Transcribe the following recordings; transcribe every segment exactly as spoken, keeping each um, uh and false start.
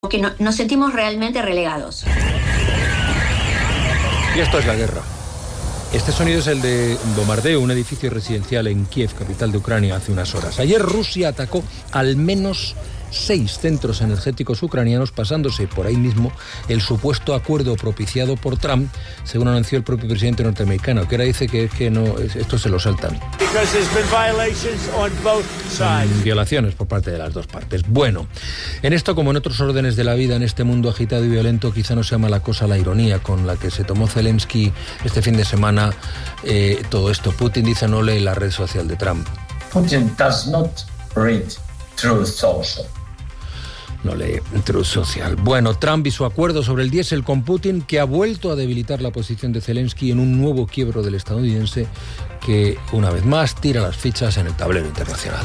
porque no, nos sentimos realmente relegados. Y esto es la guerra. Este sonido es el de bombardeo, un edificio residencial en Kiev, capital de Ucrania, hace unas horas. Ayer Rusia atacó al menos seis centros energéticos ucranianos, pasándose por ahí mismo el supuesto acuerdo propiciado por Trump, según anunció el propio presidente norteamericano, que ahora dice que, que no, esto se lo saltan. Son violaciones por parte de las dos partes. Bueno, en esto, como en otros órdenes de la vida, en este mundo agitado y violento, quizá no sea mala cosa la ironía con la que se tomó Zelensky este fin de semana eh, todo esto. Putin dice no lee la red social de Trump. Putin does not read Truth Social. No lee Truth Social. Bueno, Trump y su acuerdo sobre el diésel con Putin, que ha vuelto a debilitar la posición de Zelensky en un nuevo quiebro del estadounidense que, una vez más, tira las fichas en el tablero internacional.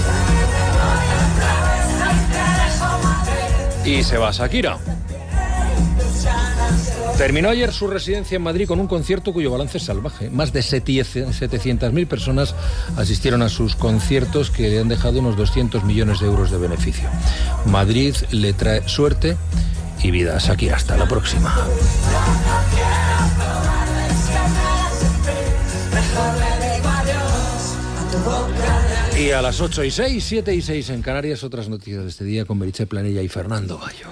Y se va Shakira. Terminó ayer su residencia en Madrid con un concierto cuyo balance es salvaje. Más de setecientas mil personas asistieron a sus conciertos, que le han dejado unos doscientos millones de euros de beneficio. Madrid le trae suerte y vida a Shakira. Hasta la próxima. Y a las ocho y seis, siete y seis en Canarias, otras noticias de este día con Meritxell Planella y Fernando Gallo.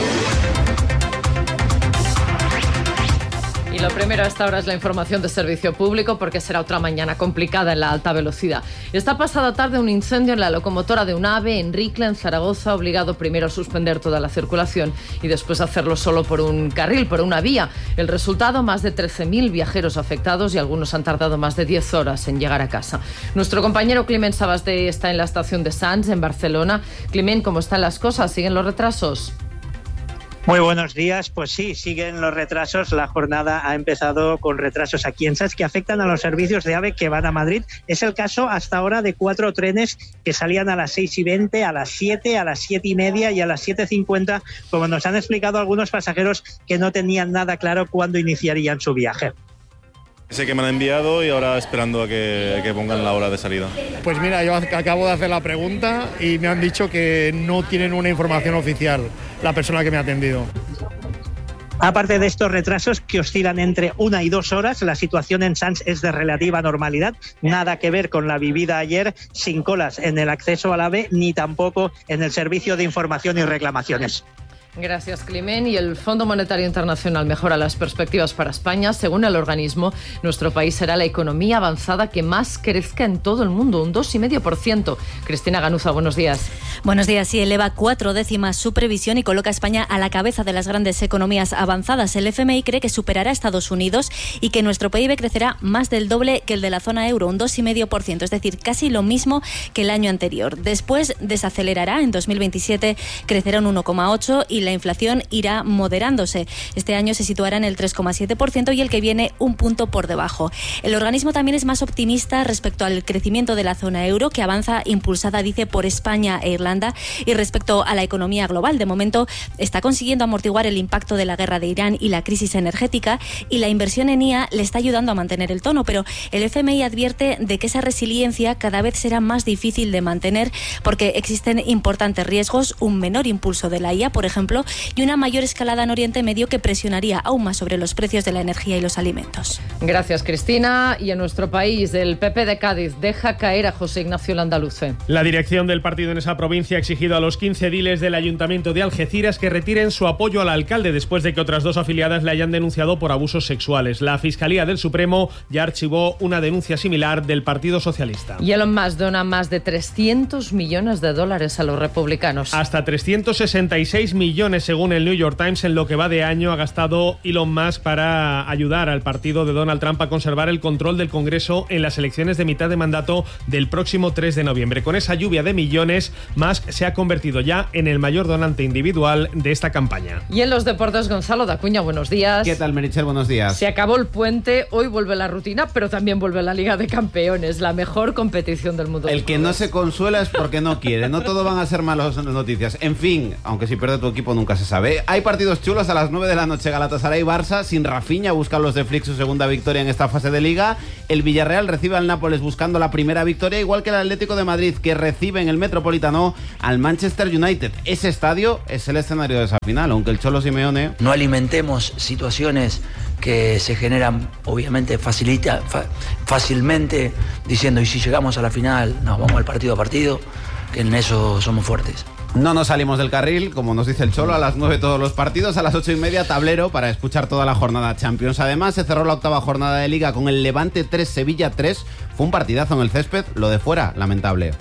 Y lo primero a esta hora es la información de servicio público, porque será otra mañana complicada en la alta velocidad. Esta pasada tarde un incendio en la locomotora de un AVE en Ricla, en Zaragoza, ha obligado primero a suspender toda la circulación y después a hacerlo solo por un carril, por una vía. El resultado, más de trece mil viajeros afectados y algunos han tardado más de diez horas en llegar a casa. Nuestro compañero Climent Sabasté está en la estación de Sants, en Barcelona. Climent, ¿cómo están las cosas? ¿Siguen los retrasos? Muy buenos días. Pues sí, siguen los retrasos. La jornada ha empezado con retrasos aquí en Sants que afectan a los servicios de AVE que van a Madrid. Es el caso hasta ahora de cuatro trenes que salían a las seis y veinte, a las siete, a las siete y media y a las siete cincuenta, como nos han explicado algunos pasajeros que no tenían nada claro cuándo iniciarían su viaje. Sé que me han enviado y ahora esperando a que, a que pongan la hora de salida. Pues mira, yo acabo de hacer la pregunta y me han dicho que no tienen una información oficial la persona que me ha atendido. Aparte de estos retrasos que oscilan entre una y dos horas, la situación en Sants es de relativa normalidad. Nada que ver con la vivida ayer, sin colas en el acceso al AVE ni tampoco en el servicio de información y reclamaciones. Gracias, Climent. Y el Fondo Monetario Internacional mejora las perspectivas para España. Según el organismo, nuestro país será la economía avanzada que más crezca en todo el mundo, un dos coma cinco por ciento. Cristina Ganuza, buenos días. Buenos días. Y eleva cuatro décimas su previsión y coloca a España a la cabeza de las grandes economías avanzadas. El F M I cree que superará a Estados Unidos y que nuestro P I B crecerá más del doble que el de la zona euro, un dos coma cinco por ciento, es decir, casi lo mismo que el año anterior. Después desacelerará, en dos mil veintisiete crecerá un uno coma ocho por ciento y la inflación irá moderándose. Este año se situará en el tres coma siete por ciento y el que viene un punto por debajo. El organismo también es más optimista respecto al crecimiento de la zona euro, que avanza impulsada, dice, por España e Irlanda, y respecto a la economía global. De momento está consiguiendo amortiguar el impacto de la guerra de Irán y la crisis energética, y la inversión en I A le está ayudando a mantener el tono, pero el F M I advierte de que esa resiliencia cada vez será más difícil de mantener porque existen importantes riesgos, un menor impulso de la I A, por ejemplo, y una mayor escalada en Oriente Medio que presionaría aún más sobre los precios de la energía y los alimentos. Gracias, Cristina. Y en nuestro país, el P P de Cádiz deja caer a José Ignacio Landaluce. La dirección del partido en esa provincia ha exigido a los quince ediles del Ayuntamiento de Algeciras que retiren su apoyo al alcalde después de que otras dos afiliadas le hayan denunciado por abusos sexuales. La Fiscalía del Supremo ya archivó una denuncia similar del Partido Socialista. Y Elon Musk dona más de trescientos millones de dólares a los republicanos. Hasta trescientos sesenta y seis millones según el New York Times en lo que va de año ha gastado Elon Musk para ayudar al partido de Donald Trump a conservar el control del Congreso en las elecciones de mitad de mandato del próximo tres de noviembre. Con esa lluvia de millones, Musk se ha convertido ya en el mayor donante individual de esta campaña. Y en los deportes, Gonzalo Dacuña, buenos días. ¿Qué tal, Meritxell? Buenos días. Se acabó el puente, hoy vuelve la rutina, pero también vuelve la Liga de Campeones, la mejor competición del mundo. El que no se consuela es porque no quiere. No todo van a ser malas noticias. En fin, aunque si pierde tu equipo tiempo nunca se sabe. Hay partidos chulos a las nueve de la noche. Galatasaray-Barça, sin Rafinha, buscan los de Flick su segunda victoria en esta fase de Liga. El Villarreal recibe al Nápoles buscando la primera victoria, igual que el Atlético de Madrid, que recibe en el Metropolitano al Manchester United. Ese estadio es el escenario de esa final, aunque el Cholo Simeone... No alimentemos situaciones que se generan, obviamente, facilita, fa, fácilmente, diciendo, y si llegamos a la final, nos vamos al partido a partido, que en eso somos fuertes. No nos salimos del carril, como nos dice el Cholo, a las nueve todos los partidos, a las ocho y media tablero para escuchar toda la jornada Champions. Además, se cerró la octava jornada de Liga con el Levante tres, Sevilla tres. Fue un partidazo en el césped, lo de fuera, lamentable.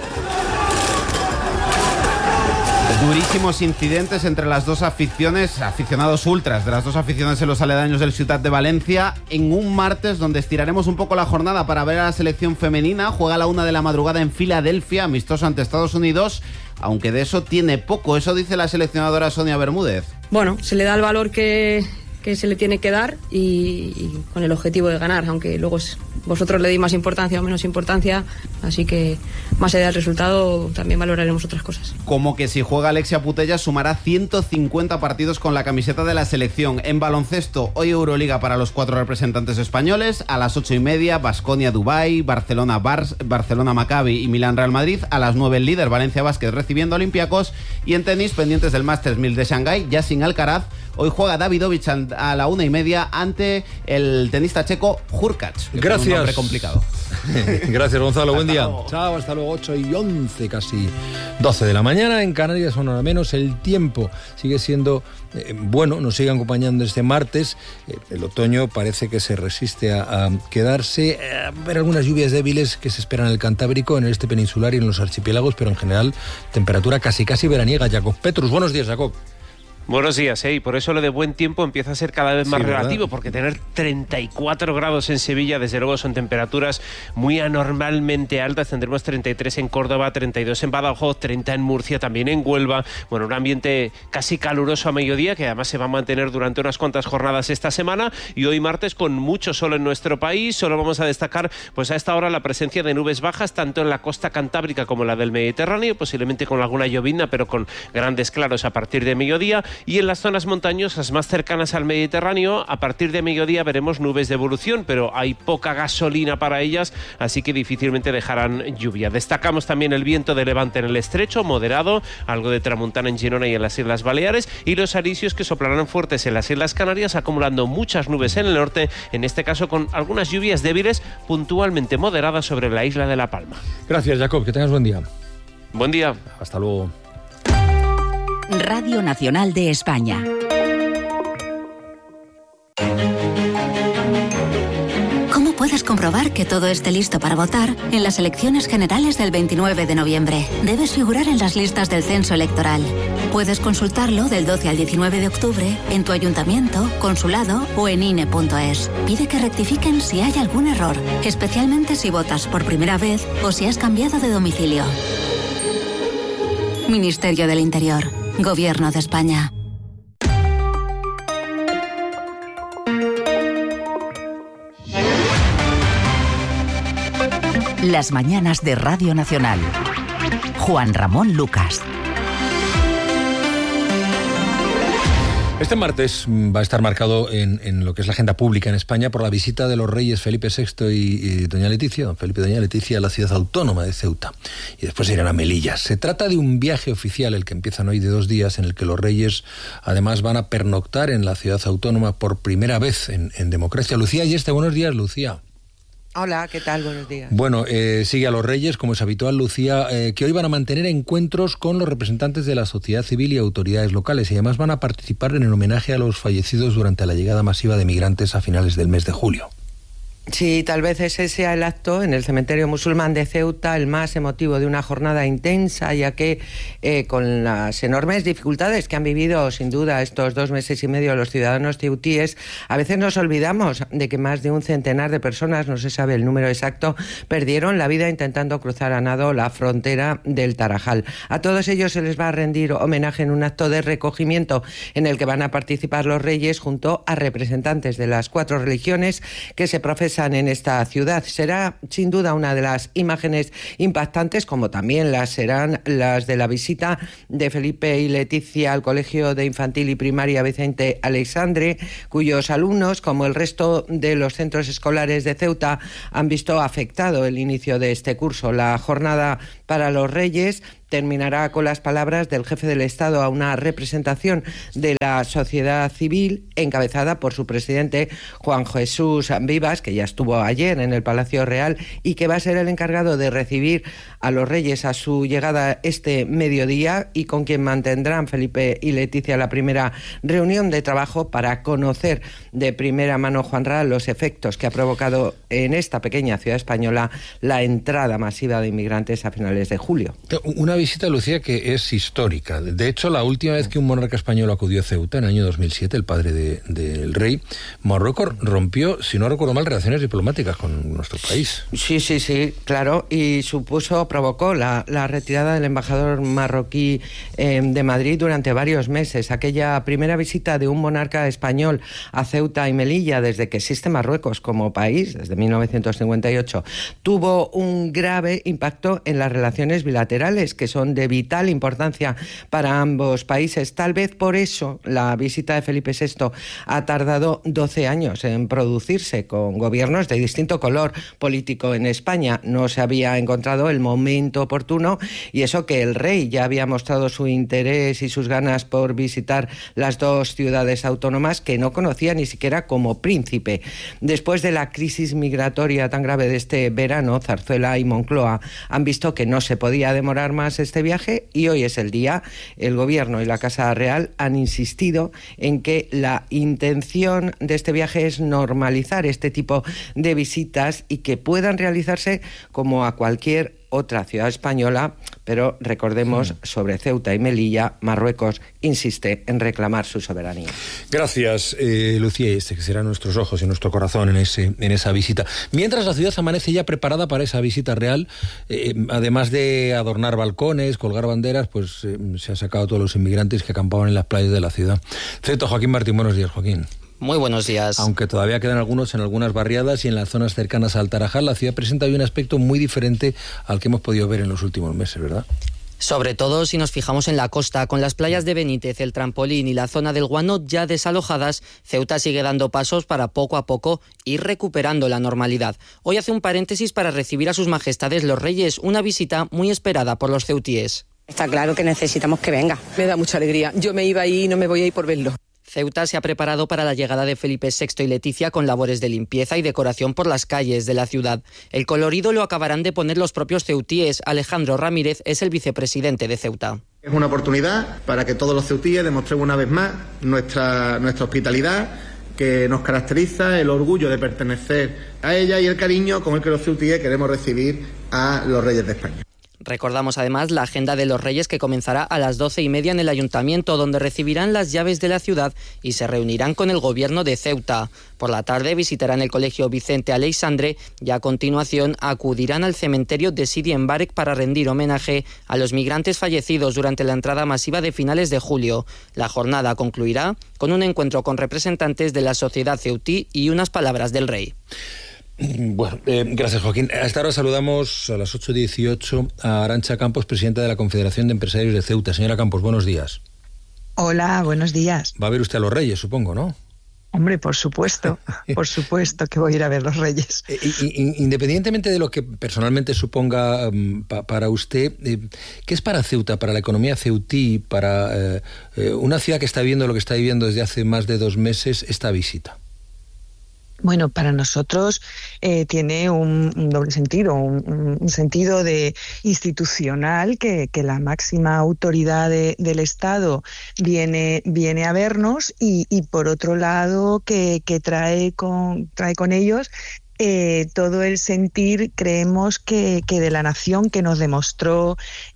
Durísimos incidentes entre las dos aficiones, aficionados ultras de las dos aficiones en los aledaños del Ciutat de Valencia, en un martes donde estiraremos un poco la jornada para ver a la selección femenina. Juega a la una de la madrugada en Filadelfia, amistoso ante Estados Unidos, aunque de eso tiene poco, eso dice la seleccionadora Sonia Bermúdez. Bueno, se le da el valor que, que se le tiene que dar y, y con el objetivo de ganar, aunque luego vosotros le deis más importancia o menos importancia, así que más allá del resultado también valoraremos otras cosas. Como que si juega Alexia Putellas sumará ciento cincuenta partidos con la camiseta de la selección. En baloncesto, hoy Euroliga para los cuatro representantes españoles, a las ocho y media Baskonia Dubái, Barcelona Bars, Barcelona Maccabi y Milán Real Madrid, a las nueve el líder Valencia Basket recibiendo a Olympiacos, y en tenis pendientes del Masters mil de Shanghái, ya sin Alcaraz. Hoy juega Davidovich a la una y media ante el tenista checo Hurkacz. Gracias. Un nombre complicado. Gracias, Gonzalo. Buen día. Luego. Chao, hasta luego. ocho y once, casi doce de la mañana. En Canarias, una hora menos. El tiempo sigue siendo eh, bueno, nos sigue acompañando este martes. Eh, el otoño parece que se resiste a, a quedarse. Eh, a ver algunas lluvias débiles que se esperan en el Cantábrico, en el este peninsular y en los archipiélagos, pero en general temperatura casi casi veraniega. Jacob Petrus, buenos días, Jacob. Buenos días, ¿eh? Y por eso lo de buen tiempo empieza a ser cada vez más sí, relativo, ¿verdad? Porque tener treinta y cuatro grados en Sevilla, desde luego son temperaturas muy anormalmente altas. Tendremos treinta y tres en Córdoba, treinta y dos en Badajoz, treinta en Murcia, también en Huelva. Bueno, un ambiente casi caluroso a mediodía, que además se va a mantener durante unas cuantas jornadas esta semana, y hoy martes con mucho sol en nuestro país. Solo vamos a destacar pues a esta hora la presencia de nubes bajas, tanto en la costa cantábrica como en la del Mediterráneo, posiblemente con alguna llovizna, pero con grandes claros a partir de mediodía. Y en las zonas montañosas más cercanas al Mediterráneo, a partir de mediodía veremos nubes de evolución, pero hay poca gasolina para ellas, así que difícilmente dejarán lluvia. Destacamos también el viento de levante en el estrecho, moderado, algo de tramontana en Girona y en las Islas Baleares, y los alisios que soplarán fuertes en las Islas Canarias, acumulando muchas nubes en el norte, en este caso con algunas lluvias débiles, puntualmente moderadas sobre la isla de La Palma. Gracias, Jacob, que tengas buen día. Buen día. Hasta luego. Radio Nacional de España. ¿Cómo puedes comprobar que todo esté listo para votar en las elecciones generales del veintinueve de noviembre? Debes figurar en las listas del censo electoral. Puedes consultarlo del doce al diecinueve de octubre en tu ayuntamiento, consulado o en I N E punto es. Pide que rectifiquen si hay algún error, especialmente si votas por primera vez o si has cambiado de domicilio. Ministerio del Interior. Gobierno de España. Las mañanas de Radio Nacional. Juan Ramón Lucas. Este martes va a estar marcado en, en lo que es la agenda pública en España por la visita de los reyes Felipe sexto y, y doña Leticia, don Felipe y doña Leticia, a la ciudad autónoma de Ceuta. Y después irán a Melilla. Se trata de un viaje oficial, el que empiezan hoy, de dos días, en el que los reyes además van a pernoctar en la ciudad autónoma por primera vez en, en democracia. Lucía Yeste, buenos días, Lucía. Hola, ¿qué tal? Buenos días. Bueno, eh, sigue a los reyes, como es habitual, Lucía, eh, que hoy van a mantener encuentros con los representantes de la sociedad civil y autoridades locales, y además van a participar en el homenaje a los fallecidos durante la llegada masiva de migrantes a finales del mes de julio. Sí, tal vez ese sea el acto en el cementerio musulmán de Ceuta, el más emotivo de una jornada intensa, ya que eh, con las enormes dificultades que han vivido sin duda estos dos meses y medio los ciudadanos ceutíes, a veces nos olvidamos de que más de un centenar de personas, no se sabe el número exacto, perdieron la vida intentando cruzar a nado la frontera del Tarajal. A todos ellos se les va a rendir homenaje en un acto de recogimiento en el que van a participar los reyes junto a representantes de las cuatro religiones que se profesan pesan en esta ciudad. Será sin duda una de las imágenes impactantes, como también las serán las de la visita de Felipe y Leticia al Colegio de Infantil y Primaria Vicente Aleixandre, cuyos alumnos, como el resto de los centros escolares de Ceuta, han visto afectado el inicio de este curso. La jornada para los Reyes terminará con las palabras del jefe del Estado a una representación de la sociedad civil encabezada por su presidente Juan Jesús Vivas, que ya estuvo ayer en el Palacio Real y que va a ser el encargado de recibir a los Reyes a su llegada este mediodía, y con quien mantendrán Felipe y Leticia la primera reunión de trabajo para conocer de primera mano, Juanra, los efectos que ha provocado en esta pequeña ciudad española la entrada masiva de inmigrantes a finales de julio. Una visita, Lucía, que es histórica. De hecho, la última vez que un monarca español acudió a Ceuta, en el año dos mil siete, el padre de, del rey, Marruecos rompió, si no recuerdo mal, relaciones diplomáticas con nuestro país. Sí, sí, sí, claro, y supuso, provocó la, la retirada del embajador marroquí eh, de Madrid durante varios meses. Aquella primera visita de un monarca español a Ceuta y Melilla desde que existe Marruecos como país, desde mil novecientos cincuenta y ocho, tuvo un grave impacto en las relaciones bilaterales, que son de vital importancia para ambos países. Tal vez por eso la visita de Felipe sexto ha tardado doce años en producirse, con gobiernos de distinto color político en España. No se había encontrado el momento oportuno, y eso que el rey ya había mostrado su interés y sus ganas por visitar las dos ciudades autónomas que no conocía ni siquiera como príncipe. Después de la crisis migratoria tan grave de este verano, Zarzuela y Moncloa han visto que no se podía demorar más este viaje, y hoy es el día. El Gobierno y la Casa Real han insistido en que la intención de este viaje es normalizar este tipo de visitas y que puedan realizarse como a cualquier otra ciudad española, pero recordemos, sobre Ceuta y Melilla, Marruecos insiste en reclamar su soberanía. Gracias, eh, Lucía, este que serán nuestros ojos y nuestro corazón en ese en esa visita. Mientras la ciudad amanece ya preparada para esa visita real, eh, además de adornar balcones, colgar banderas, pues eh, se han sacado todos los inmigrantes que acampaban en las playas de la ciudad. Ceuta, Joaquín Martín, buenos días, Joaquín. Muy buenos días. Aunque todavía quedan algunos en algunas barriadas y en las zonas cercanas al Tarajal, la ciudad presenta hoy un aspecto muy diferente al que hemos podido ver en los últimos meses, ¿verdad? Sobre todo si nos fijamos en la costa, con las playas de Benítez, el Trampolín y la zona del Guano ya desalojadas, Ceuta sigue dando pasos para poco a poco ir recuperando la normalidad. Hoy hace un paréntesis para recibir a sus majestades los Reyes, una visita muy esperada por los ceutíes. Está claro que necesitamos que venga. Me da mucha alegría. Yo me iba ahí y no me voy a ir por verlo. Ceuta se ha preparado para la llegada de Felipe sexto y Leticia con labores de limpieza y decoración por las calles de la ciudad. El colorido lo acabarán de poner los propios ceutíes. Alejandro Ramírez es el vicepresidente de Ceuta. Es una oportunidad para que todos los ceutíes demostremos una vez más nuestra, nuestra hospitalidad, que nos caracteriza, el orgullo de pertenecer a ella y el cariño con el que los ceutíes queremos recibir a los Reyes de España. Recordamos además la agenda de los Reyes, que comenzará a las doce y media en el Ayuntamiento, donde recibirán las llaves de la ciudad y se reunirán con el Gobierno de Ceuta. Por la tarde visitarán el Colegio Vicente Aleixandre y a continuación acudirán al cementerio de Sidi Embarek para rendir homenaje a los migrantes fallecidos durante la entrada masiva de finales de julio. La jornada concluirá con un encuentro con representantes de la sociedad ceutí y unas palabras del rey. Bueno, eh, gracias, Joaquín. A esta hora saludamos a las ocho dieciocho a Arantxa Campos, presidenta de la Confederación de Empresarios de Ceuta. Señora Campos, buenos días. Hola, buenos días. Va a ver usted a los Reyes, supongo, ¿no? Hombre, por supuesto, por supuesto que voy a ir a ver los Reyes. Eh, independientemente de lo que personalmente suponga um, pa, para usted, eh, ¿qué es para Ceuta, para la economía ceutí, para eh, eh, una ciudad que está viviendo lo que está viviendo desde hace más de dos meses, esta visita? Bueno, para nosotros eh, tiene un, un doble sentido, un, un sentido de institucional, que, que la máxima autoridad de, del Estado viene, viene a vernos, y, y por otro lado que, que trae con, trae con ellos Eh, todo el sentir, creemos, que, que de la nación, que nos demostró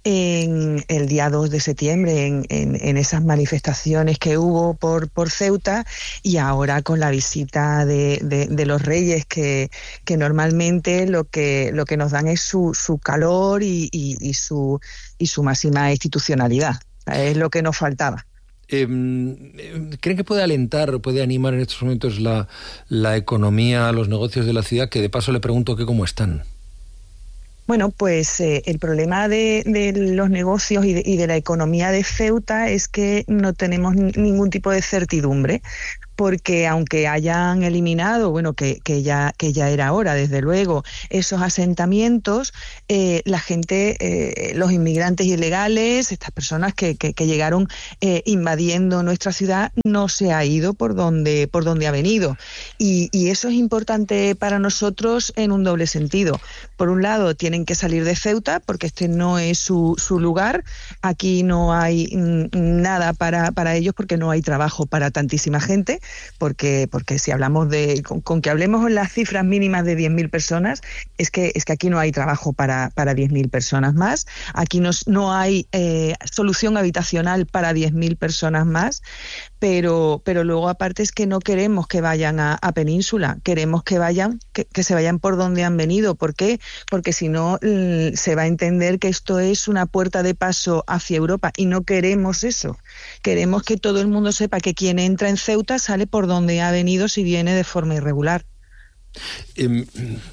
en el día dos de septiembre en, en, en esas manifestaciones que hubo por, por Ceuta, y ahora con la visita de, de, de los Reyes, que, que normalmente lo que, lo que nos dan es su, su calor y, y, y, su, y su máxima institucionalidad. Es lo que nos faltaba. Eh, ¿Creen que puede alentar, puede animar en estos momentos la, la economía, los negocios de la ciudad? Que de paso le pregunto que cómo están. Bueno, pues eh, el problema de, de los negocios y de, y de la economía de Ceuta es que no tenemos ningún tipo de certidumbre, porque aunque hayan eliminado, bueno, que, que, ya, que ya era hora, desde luego, esos asentamientos, eh, la gente, eh, los inmigrantes ilegales, estas personas que, que, que llegaron eh, invadiendo nuestra ciudad, no se ha ido por donde, por donde ha venido. Y, y eso es importante para nosotros en un doble sentido. Por un lado, tienen que salir de Ceuta, porque este no es su, su lugar. Aquí no hay mm, nada para, para ellos, porque no hay trabajo para tantísima gente. Porque, porque si hablamos de, con, con que hablemos en las cifras mínimas de diez mil personas, es que, es que aquí no hay trabajo para, para diez mil personas más, aquí no, no hay eh, solución habitacional para diez mil personas más, pero, pero luego aparte es que no queremos que vayan a, a Península, queremos que vayan, que, que se vayan por donde han venido. ¿Por qué? Porque si no se va a entender que esto es una puerta de paso hacia Europa y no queremos eso. Queremos que todo el mundo sepa que quien entra en Ceuta sale por donde ha venido si viene de forma irregular. Eh,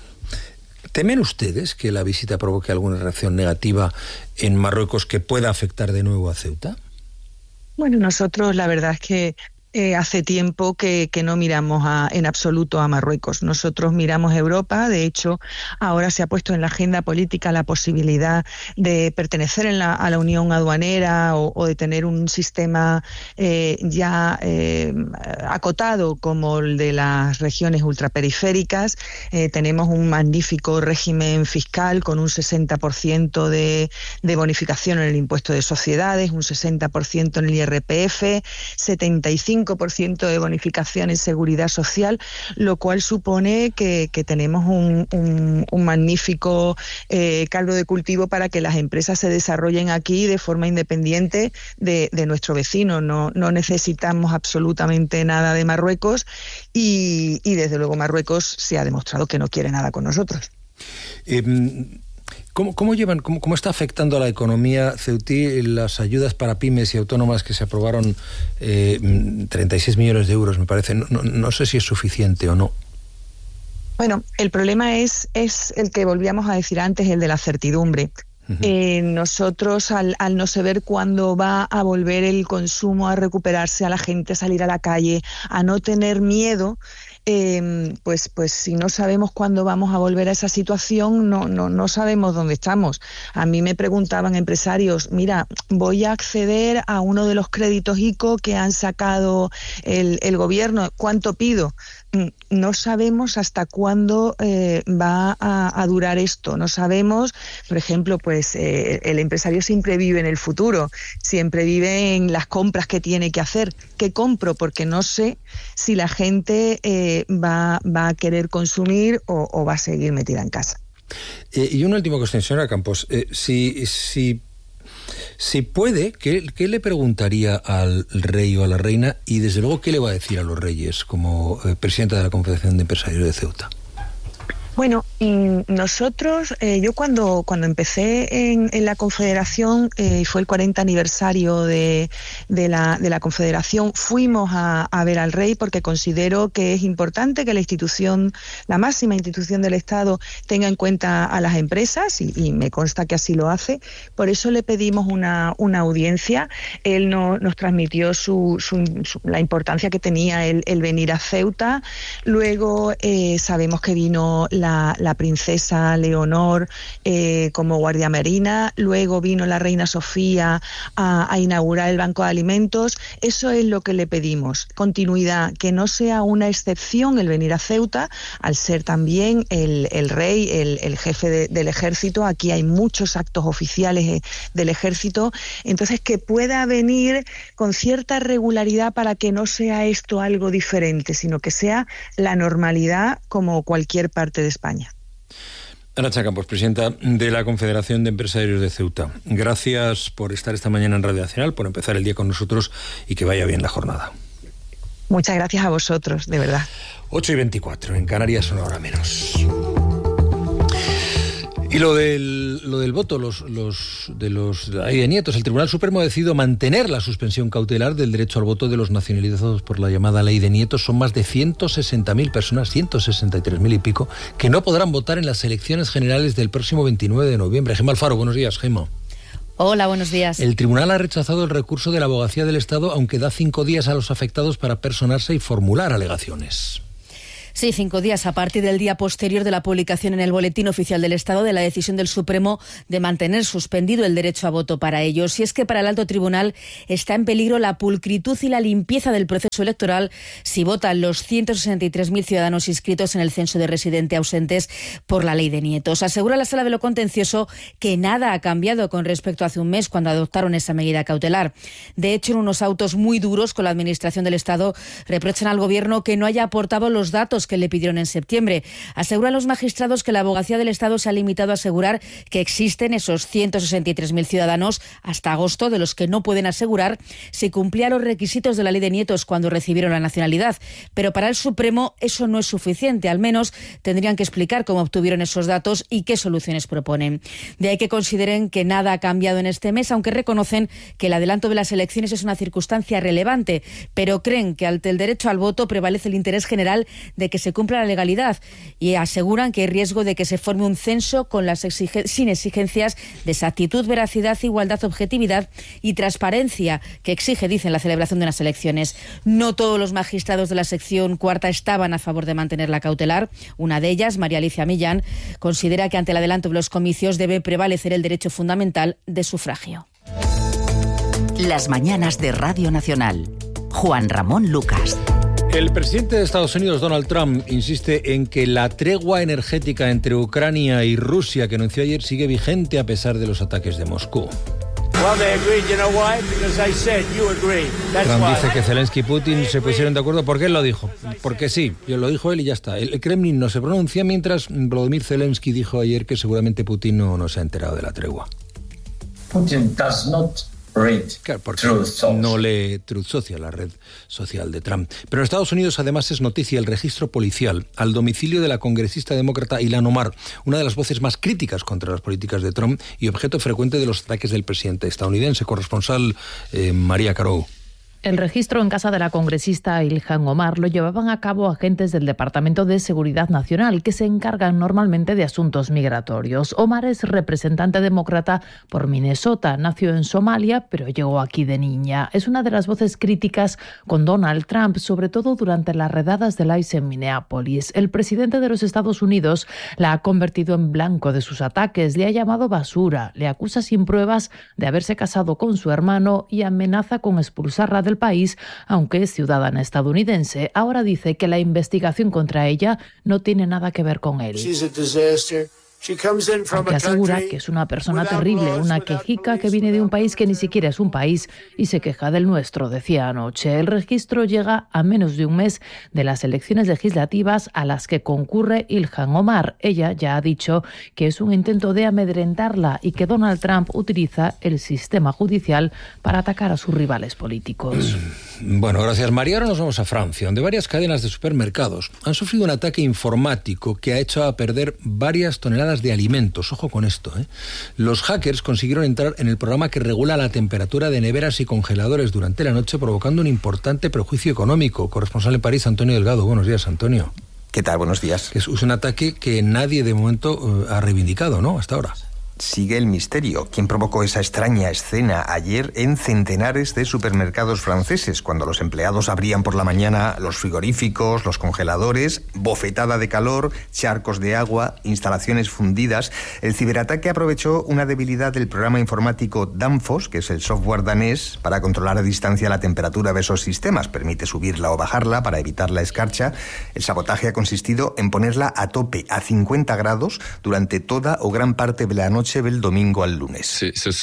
¿Temen ustedes que la visita provoque alguna reacción negativa en Marruecos que pueda afectar de nuevo a Ceuta? Bueno, nosotros la verdad es que Eh, hace tiempo que, que no miramos a, en absoluto a Marruecos. Nosotros miramos Europa. De hecho, ahora se ha puesto en la agenda política la posibilidad de pertenecer en la, a la Unión Aduanera o, o de tener un sistema eh, ya eh, acotado como el de las regiones ultraperiféricas. Eh, tenemos un magnífico régimen fiscal con un sesenta por ciento de, de bonificación en el impuesto de sociedades, un sesenta por ciento en el I R P F, setenta y cinco por ciento de bonificación en seguridad social, lo cual supone que, que tenemos un, un, un magnífico eh, caldo de cultivo para que las empresas se desarrollen aquí de forma independiente de, de nuestro vecino. No, no necesitamos absolutamente nada de Marruecos y, y desde luego Marruecos se ha demostrado que no quiere nada con nosotros. Eh, ¿Cómo, cómo llevan, cómo, cómo está afectando a la economía ceutí las ayudas para pymes y autónomas que se aprobaron, eh, treinta y seis millones de euros, me parece? No, no, no sé si es suficiente o no. Bueno, el problema es, es el que volvíamos a decir antes, el de la certidumbre. Uh-huh. Eh, nosotros, al, al no saber cuándo va a volver el consumo a recuperarse, a la gente a salir a la calle, a no tener miedo, Eh, pues, pues si no sabemos cuándo vamos a volver a esa situación, no, no, no sabemos dónde estamos. A mí me preguntaban empresarios, mira, voy a acceder a uno de los créditos I C O que han sacado el, el gobierno, ¿cuánto pido? No sabemos hasta cuándo eh, va a, a durar esto. No sabemos, por ejemplo, pues eh, el empresario siempre vive en el futuro, siempre vive en las compras que tiene que hacer. ¿Qué compro? Porque no sé si la gente eh, va, va a querer consumir o, o va a seguir metida en casa. Eh, y una última cuestión, señora Campos. Eh, si, si, si puede, ¿qué, ¿qué le preguntaría al rey o a la reina? Y desde luego, ¿qué le va a decir a los reyes como eh, presidenta de la Confederación de Empresarios de Ceuta? Bueno, nosotros, eh, yo cuando, cuando empecé en, en la Confederación, eh, fue el cuarenta aniversario de, de, la, de la Confederación, fuimos a, a ver al rey porque considero que es importante que la institución, la máxima institución del Estado, tenga en cuenta a las empresas y, y me consta que así lo hace. Por eso le pedimos una, una audiencia. Él no, nos transmitió su, su, su, la importancia que tenía el, el venir a Ceuta. Luego eh, sabemos que vino la La, la princesa Leonor eh, como guardia marina, luego vino la reina Sofía a, a inaugurar el Banco de Alimentos. Eso es lo que le pedimos, continuidad, que no sea una excepción el venir a Ceuta, al ser también el, el rey, el, el jefe de, del ejército. Aquí hay muchos actos oficiales del ejército, entonces que pueda venir con cierta regularidad para que no sea esto algo diferente, sino que sea la normalidad como cualquier parte de España. Arantxa Campos, presidenta de la Confederación de Empresarios de Ceuta. Gracias por estar esta mañana en Radio Nacional, por empezar el día con nosotros y que vaya bien la jornada. Muchas gracias a vosotros, de verdad. ocho y veinticuatro, en Canarias una hora menos. Y lo del, lo del voto los, los, de los de ahí de nietos, el Tribunal Supremo ha decidido mantener la suspensión cautelar del derecho al voto de los nacionalizados por la llamada ley de nietos. Son más de ciento sesenta mil personas, ciento sesenta y tres mil y pico, que no podrán votar en las elecciones generales del próximo veintinueve de noviembre. Gema Alfaro, buenos días, Gema. Hola, buenos días. El tribunal ha rechazado el recurso de la Abogacía del Estado, aunque da cinco días a los afectados para personarse y formular alegaciones. Sí, cinco días a partir del día posterior de la publicación en el Boletín Oficial del Estado de la decisión del Supremo de mantener suspendido el derecho a voto para ellos. Y es que para el alto tribunal está en peligro la pulcritud y la limpieza del proceso electoral si votan los ciento sesenta y tres mil ciudadanos inscritos en el censo de residentes ausentes por la ley de nietos. Asegura la Sala de lo Contencioso que nada ha cambiado con respecto a hace un mes cuando adoptaron esa medida cautelar. De hecho, en unos autos muy duros con la Administración del Estado reprochan al Gobierno que no haya aportado los datos que le pidieron en septiembre. Aseguran los magistrados que la Abogacía del Estado se ha limitado a asegurar que existen esos ciento sesenta y tres mil ciudadanos hasta agosto, de los que no pueden asegurar si cumplían los requisitos de la ley de nietos cuando recibieron la nacionalidad. Pero para el Supremo eso no es suficiente. Al menos tendrían que explicar cómo obtuvieron esos datos y qué soluciones proponen. De ahí que consideren que nada ha cambiado en este mes, aunque reconocen que el adelanto de las elecciones es una circunstancia relevante, pero creen que ante el derecho al voto prevalece el interés general de que se cumpla la legalidad y aseguran que hay riesgo de que se forme un censo con las exige- sin exigencias de exactitud, veracidad, igualdad, objetividad y transparencia que exige, dicen, la celebración de unas elecciones. No todos los magistrados de la sección cuarta estaban a favor de mantener la cautelar. Una de ellas, María Alicia Millán, considera que ante el adelanto de los comicios debe prevalecer el derecho fundamental de sufragio. Las mañanas de Radio Nacional. Juan Ramón Lucas. El presidente de Estados Unidos, Donald Trump, insiste en que la tregua energética entre Ucrania y Rusia que anunció ayer sigue vigente a pesar de los ataques de Moscú. Trump dice que Zelensky y Putin se pusieron de acuerdo porque él lo dijo. Porque sí, lo dijo él y ya está. El Kremlin no se pronuncia, mientras Volodymyr Zelensky dijo ayer que seguramente Putin no, no se ha enterado de la tregua. Putin does not Claro, porque no lee Truth Social, la red social de Trump. Pero en Estados Unidos además es noticia el registro policial al domicilio de la congresista demócrata Ilhan Omar, una de las voces más críticas contra las políticas de Trump y objeto frecuente de los ataques del presidente estadounidense. Corresponsal eh, María Carou. El registro en casa de la congresista Ilhan Omar lo llevaban a cabo agentes del Departamento de Seguridad Nacional, que se encargan normalmente de asuntos migratorios. Omar es representante demócrata por Minnesota. Nació en Somalia, pero llegó aquí de niña. Es una de las voces críticas con Donald Trump, sobre todo durante las redadas del I C E en Minneapolis. El presidente de los Estados Unidos la ha convertido en blanco de sus ataques, le ha llamado basura, le acusa sin pruebas de haberse casado con su hermano y amenaza con expulsarla del país, aunque es ciudadana estadounidense. Ahora dice que la investigación contra ella no tiene nada que ver con él. Aunque asegura que es una persona terrible, una quejica que viene de un país que ni siquiera es un país y se queja del nuestro, decía anoche. El registro llega a menos de un mes de las elecciones legislativas a las que concurre Ilhan Omar. Ella ya ha dicho que es un intento de amedrentarla y que Donald Trump utiliza el sistema judicial para atacar a sus rivales políticos. Bueno, gracias María. Ahora nos vamos a Francia, donde varias cadenas de supermercados han sufrido un ataque informático que ha hecho a perder varias toneladas de alimentos. Ojo con esto, ¿eh? Los hackers consiguieron entrar en el programa que regula la temperatura de neveras y congeladores durante la noche, provocando un importante perjuicio económico. Corresponsal en París, Antonio Delgado. Buenos días, Antonio. ¿Qué tal? Buenos días. Es un ataque que nadie de momento uh, ha reivindicado, ¿no? Hasta ahora. Sigue el misterio. ¿Quién provocó esa extraña escena ayer en centenares de supermercados franceses, cuando los empleados abrían por la mañana los frigoríficos, los congeladores, bofetada de calor, charcos de agua, instalaciones fundidas? El ciberataque aprovechó una debilidad del programa informático Danfoss, que es el software danés, para controlar a distancia la temperatura de esos sistemas. Permite subirla o bajarla para evitar la escarcha. El sabotaje ha consistido en ponerla a tope, a cincuenta grados, durante toda o gran parte de la noche noche del domingo al lunes.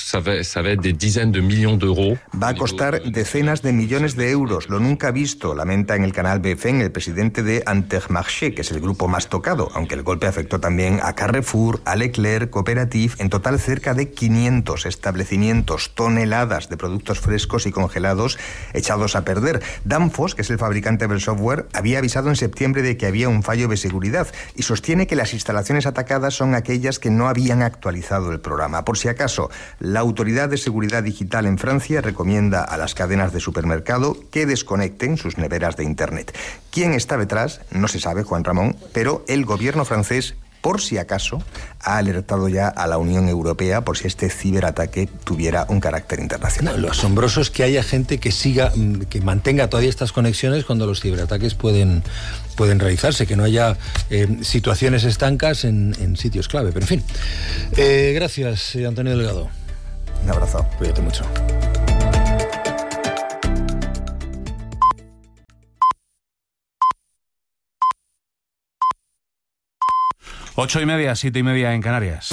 Va a costar decenas de millones de euros, lo nunca visto, lamenta en el canal B F M el presidente de Intermarché, que es el grupo más tocado, aunque el golpe afectó también a Carrefour, a Leclerc, Cooperative, en total cerca de quinientos establecimientos, toneladas de productos frescos y congelados echados a perder. Danfoss, que es el fabricante del software, había avisado en septiembre de que había un fallo de seguridad y sostiene que las instalaciones atacadas son aquellas que no habían actualizado el programa. Por si acaso, la Autoridad de Seguridad Digital en Francia recomienda a las cadenas de supermercado que desconecten sus neveras de Internet. ¿Quién está detrás? No se sabe, Juan Ramón, pero el gobierno francés, por si acaso, ha alertado ya a la Unión Europea por si este ciberataque tuviera un carácter internacional. No, lo asombroso es que haya gente que siga, que mantenga todavía estas conexiones cuando los ciberataques pueden, pueden realizarse, que no haya eh, situaciones estancas en, en sitios clave. Pero en fin, eh, gracias, Antonio Delgado. Un abrazo. Cuídate mucho. Ocho y media, siete y media en Canarias.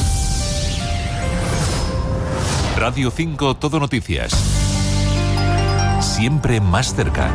Radio cinco, Todo Noticias. Siempre más cerca.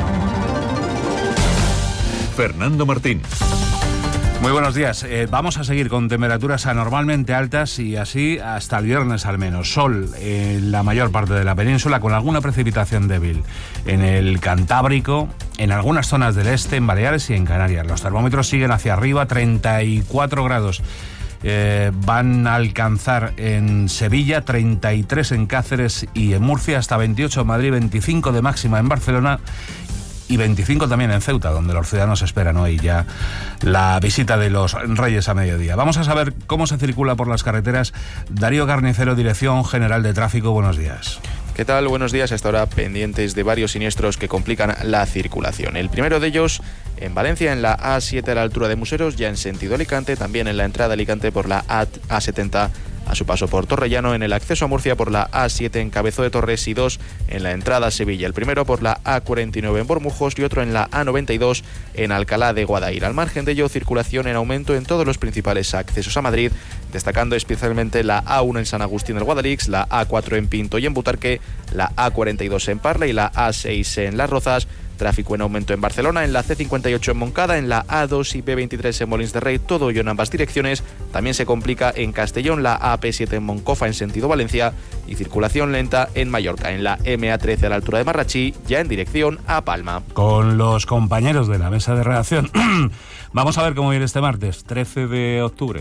Fernando Martín. Muy buenos días. Eh, vamos a seguir con temperaturas anormalmente altas y así hasta el viernes al menos. Sol en la mayor parte de la península con alguna precipitación débil en el Cantábrico, en algunas zonas del este, en Baleares y en Canarias. Los termómetros siguen hacia arriba, treinta y cuatro grados. Eh, van a alcanzar en Sevilla, treinta y tres en Cáceres y en Murcia, hasta veintiocho en Madrid, veinticinco de máxima en Barcelona y veinticinco también en Ceuta, donde los ciudadanos esperan hoy ya la visita de los Reyes a mediodía. Vamos a saber cómo se circula por las carreteras. Darío Carnicero, Dirección General de Tráfico, buenos días. ¿Qué tal? Buenos días. Hasta ahora pendientes de varios siniestros que complican la circulación. El primero de ellos en Valencia, en la A siete a la altura de Museros, ya en sentido Alicante, también en la entrada a Alicante por la A setenta a su paso por Torrellano, en el acceso a Murcia por la A siete en Cabezo de Torres y dos en la entrada a Sevilla. El primero por la A cuarenta y nueve en Bormujos y otro en la A noventa y dos en Alcalá de Guadaira. Al margen de ello, circulación en aumento en todos los principales accesos a Madrid, destacando especialmente la A uno en San Agustín del Guadalix, la A cuatro en Pinto y en Butarque, la A cuarenta y dos en Parla y la A seis en Las Rozas. Tráfico en aumento en Barcelona, en la C cincuenta y ocho en Moncada, en la A dos y B veintitrés en Molins de Rey, todo ello en ambas direcciones. También se complica en Castellón, la A P siete en Moncofa en sentido Valencia y circulación lenta en Mallorca, en la M A trece a la altura de Marrachí, ya en dirección a Palma. Con los compañeros de la mesa de redacción, vamos a ver cómo viene este martes, trece de octubre.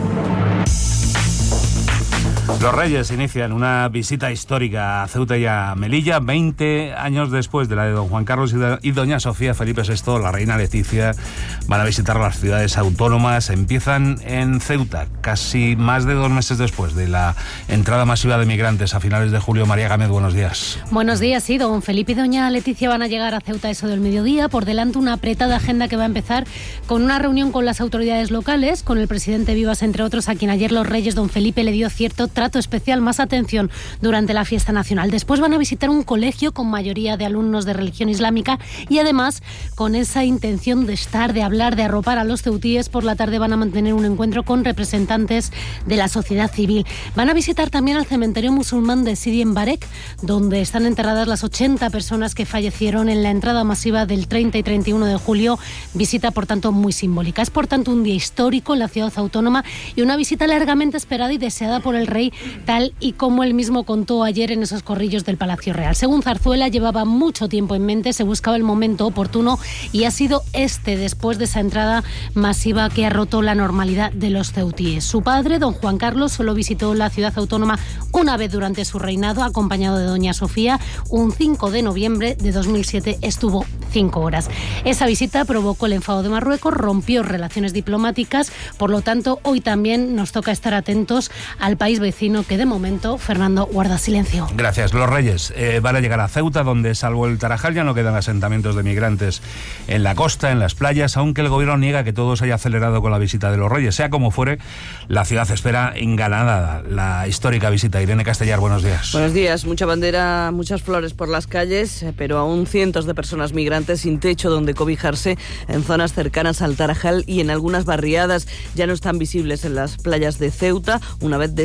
Los Reyes inician una visita histórica a Ceuta y a Melilla, veinte años después de la de don Juan Carlos y doña Sofía. Felipe sexto, la reina Leticia, van a visitar las ciudades autónomas. Empiezan en Ceuta, casi más de dos meses después de la entrada masiva de migrantes a finales de julio. María Gámez, buenos días. Buenos días, sí, don Felipe y doña Leticia van a llegar a Ceuta eso del mediodía. Por delante una apretada agenda que va a empezar con una reunión con las autoridades locales, con el presidente Vivas, entre otros, a quien ayer los Reyes, don Felipe, le dio cierto trato especial, más atención durante la fiesta nacional. Después van a visitar un colegio con mayoría de alumnos de religión islámica y además, con esa intención de estar, de hablar, de arropar a los ceutíes, por la tarde van a mantener un encuentro con representantes de la sociedad civil. Van a visitar también al cementerio musulmán de Sidi en Barek, donde están enterradas las ochenta personas que fallecieron en la entrada masiva del treinta y treinta y uno de julio. Visita, por tanto, muy simbólica. Es, por tanto, un día histórico en la ciudad autónoma y una visita largamente esperada y deseada por el rey, tal y como él mismo contó ayer en esos corrillos del Palacio Real. Según Zarzuela, llevaba mucho tiempo en mente, se buscaba el momento oportuno y ha sido este, después de esa entrada masiva que ha roto la normalidad de los ceutíes. Su padre, don Juan Carlos, solo visitó la ciudad autónoma una vez durante su reinado, acompañado de doña Sofía. Un cinco de noviembre de dos mil siete estuvo cinco horas. Esa visita provocó el enfado de Marruecos, rompió relaciones diplomáticas, por lo tanto, hoy también nos toca estar atentos al país vecino, que de momento, Fernando, guarda silencio. Gracias. Los Reyes eh, van a llegar a Ceuta, donde, salvo el Tarajal, ya no quedan asentamientos de migrantes en la costa, en las playas, aunque el gobierno niega que todo se haya acelerado con la visita de los Reyes. Sea como fuere, la ciudad espera engalanada la histórica visita. Irene Castellar, buenos días. Buenos días. Mucha bandera, muchas flores por las calles, pero aún cientos de personas migrantes sin techo donde cobijarse en zonas cercanas al Tarajal y en algunas barriadas. Ya no están visibles en las playas de Ceuta, una vez desmantelada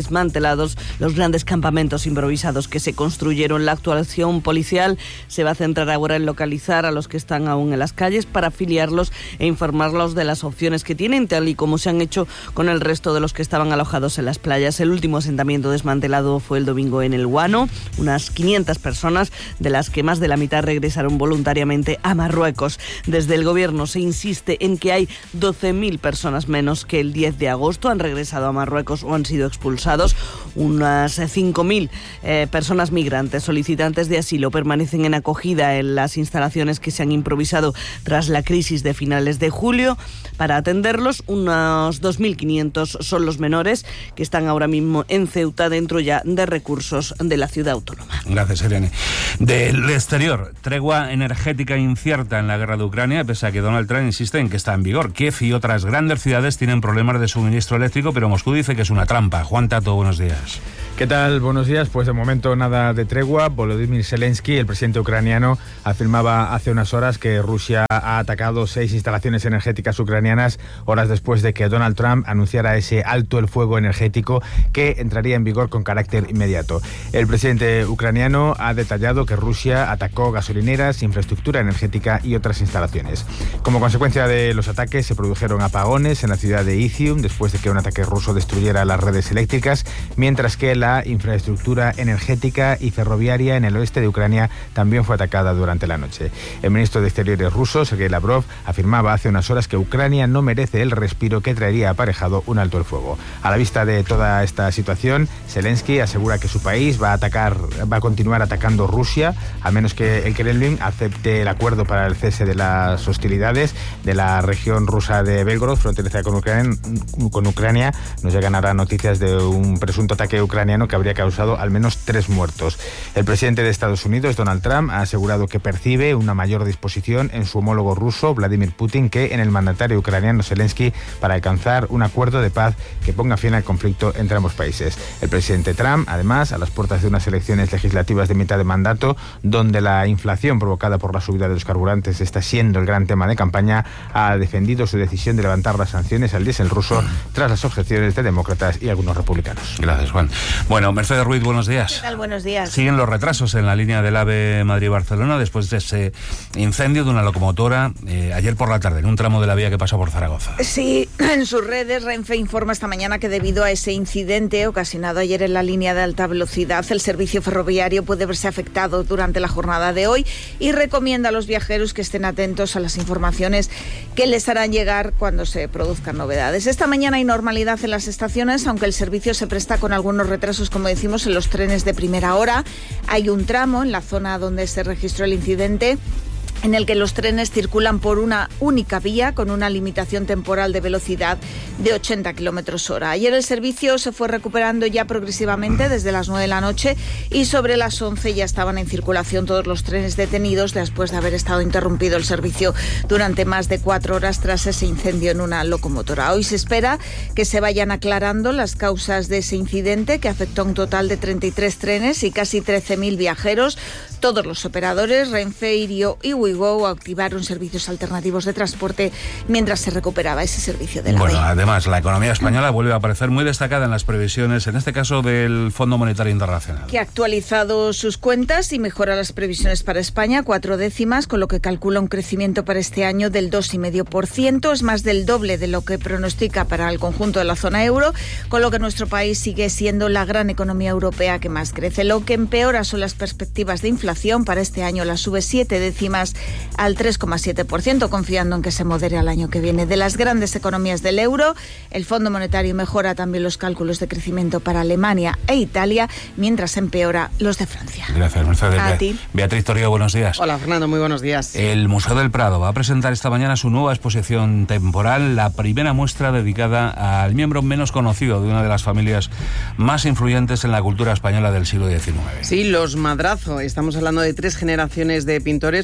desmantelados los grandes campamentos improvisados que se construyeron. La actuación policial se va a centrar ahora en localizar a los que están aún en las calles para afiliarlos e informarlos de las opciones que tienen, tal y como se han hecho con el resto de los que estaban alojados en las playas. El último asentamiento desmantelado fue el domingo en el Guano, unas quinientas personas, de las que más de la mitad regresaron voluntariamente a Marruecos. Desde el gobierno se insiste en que hay doce mil personas menos que el diez de agosto, han regresado a Marruecos o han sido expulsados. Unas cinco mil eh, personas migrantes solicitantes de asilo permanecen en acogida en las instalaciones que se han improvisado tras la crisis de finales de julio. Para atenderlos, unos dos mil quinientos son los menores que están ahora mismo en Ceuta, dentro ya de recursos de la ciudad autónoma. Gracias, Irene. Del exterior, tregua energética incierta en la guerra de Ucrania, pese a que Donald Trump insiste en que está en vigor. Kiev y otras grandes ciudades tienen problemas de suministro eléctrico, pero Moscú dice que es una trampa. Juan Tato, buenos días. ¿Qué tal? Buenos días. Pues de momento nada de tregua. Volodymyr Zelensky, el presidente ucraniano, afirmaba hace unas horas que Rusia ha atacado seis instalaciones energéticas ucranianas horas después de que Donald Trump anunciara ese alto el fuego energético que entraría en vigor con carácter inmediato. El presidente ucraniano ha detallado que Rusia atacó gasolineras, infraestructura energética y otras instalaciones. Como consecuencia de los ataques se produjeron apagones en la ciudad de Izium después de que un ataque ruso destruyera las redes eléctricas, mientras que la La infraestructura energética y ferroviaria en el oeste de Ucrania también fue atacada durante la noche. El ministro de Exteriores ruso, Sergei Lavrov, afirmaba hace unas horas que Ucrania no merece el respiro que traería aparejado un alto el fuego. A la vista de toda esta situación, Zelensky asegura que su país va a atacar, va a continuar atacando Rusia, a menos que el Kremlin acepte el acuerdo para el cese de las hostilidades de la región rusa de Belgorod, fronteriza con Ucrania. Con Ucrania nos llegan ahora noticias de un presunto ataque ucraniano que habría causado al menos tres muertos. El presidente de Estados Unidos, Donald Trump, ha asegurado que percibe una mayor disposición en su homólogo ruso, Vladimir Putin, que en el mandatario ucraniano Zelensky para alcanzar un acuerdo de paz que ponga fin al conflicto entre ambos países. El presidente Trump, además, a las puertas de unas elecciones legislativas de mitad de mandato, donde la inflación provocada por la subida de los carburantes está siendo el gran tema de campaña, ha defendido su decisión de levantar las sanciones al diésel ruso tras las objeciones de demócratas y algunos republicanos. Gracias, Juan. Bueno, Mercedes Ruiz, buenos días. ¿Qué tal? Buenos días. Siguen los retrasos en la línea del AVE Madrid-Barcelona después de ese incendio de una locomotora eh, ayer por la tarde en un tramo de la vía que pasa por Zaragoza. Sí, en sus redes Renfe informa esta mañana que debido a ese incidente ocasionado ayer en la línea de alta velocidad, el servicio ferroviario puede verse afectado durante la jornada de hoy y recomienda a los viajeros que estén atentos a las informaciones que les harán llegar cuando se produzcan novedades. Esta mañana hay normalidad en las estaciones, aunque el servicio se presta con algunos retrasos, como decimos, en los trenes de primera hora. Hay un tramo en la zona donde se registró el incidente en el que los trenes circulan por una única vía con una limitación temporal de velocidad de ochenta kilómetros hora. Ayer el servicio se fue recuperando ya progresivamente desde las nueve de la noche y sobre las once ya estaban en circulación todos los trenes detenidos después de haber estado interrumpido el servicio durante más de cuatro horas tras ese incendio en una locomotora. Hoy se espera que se vayan aclarando las causas de ese incidente que afectó a un total de treinta y tres trenes y casi trece mil viajeros. Todos los operadores, Renfe, Irio y Wigo, activaron servicios alternativos de transporte mientras se recuperaba ese servicio de la Bueno, A V E. además, la economía española vuelve a aparecer muy destacada en las previsiones, en este caso del Fondo Monetario Internacional. Que ha actualizado sus cuentas y mejora las previsiones para España, cuatro décimas, con lo que calcula un crecimiento para este año del dos coma cinco por ciento. Es más del doble de lo que pronostica para el conjunto de la zona euro, con lo que nuestro país sigue siendo la gran economía europea que más crece. Lo que empeora son las perspectivas de inflación. Para este año la sube siete décimas al tres coma siete por ciento, confiando en que se modere al año que viene. De las grandes economías del euro, el Fondo Monetario mejora también los cálculos de crecimiento para Alemania e Italia, mientras empeora los de Francia. Gracias, Mercedes. A ti. Beatriz Torrio, buenos días. Hola, Fernando, muy buenos días. El Museo del Prado va a presentar esta mañana su nueva exposición temporal, la primera muestra dedicada al miembro menos conocido de una de las familias más influyentes en la cultura española del siglo diecinueve. Sí, los Madrazo. Estamos hablando de tres generaciones de pintores cuyas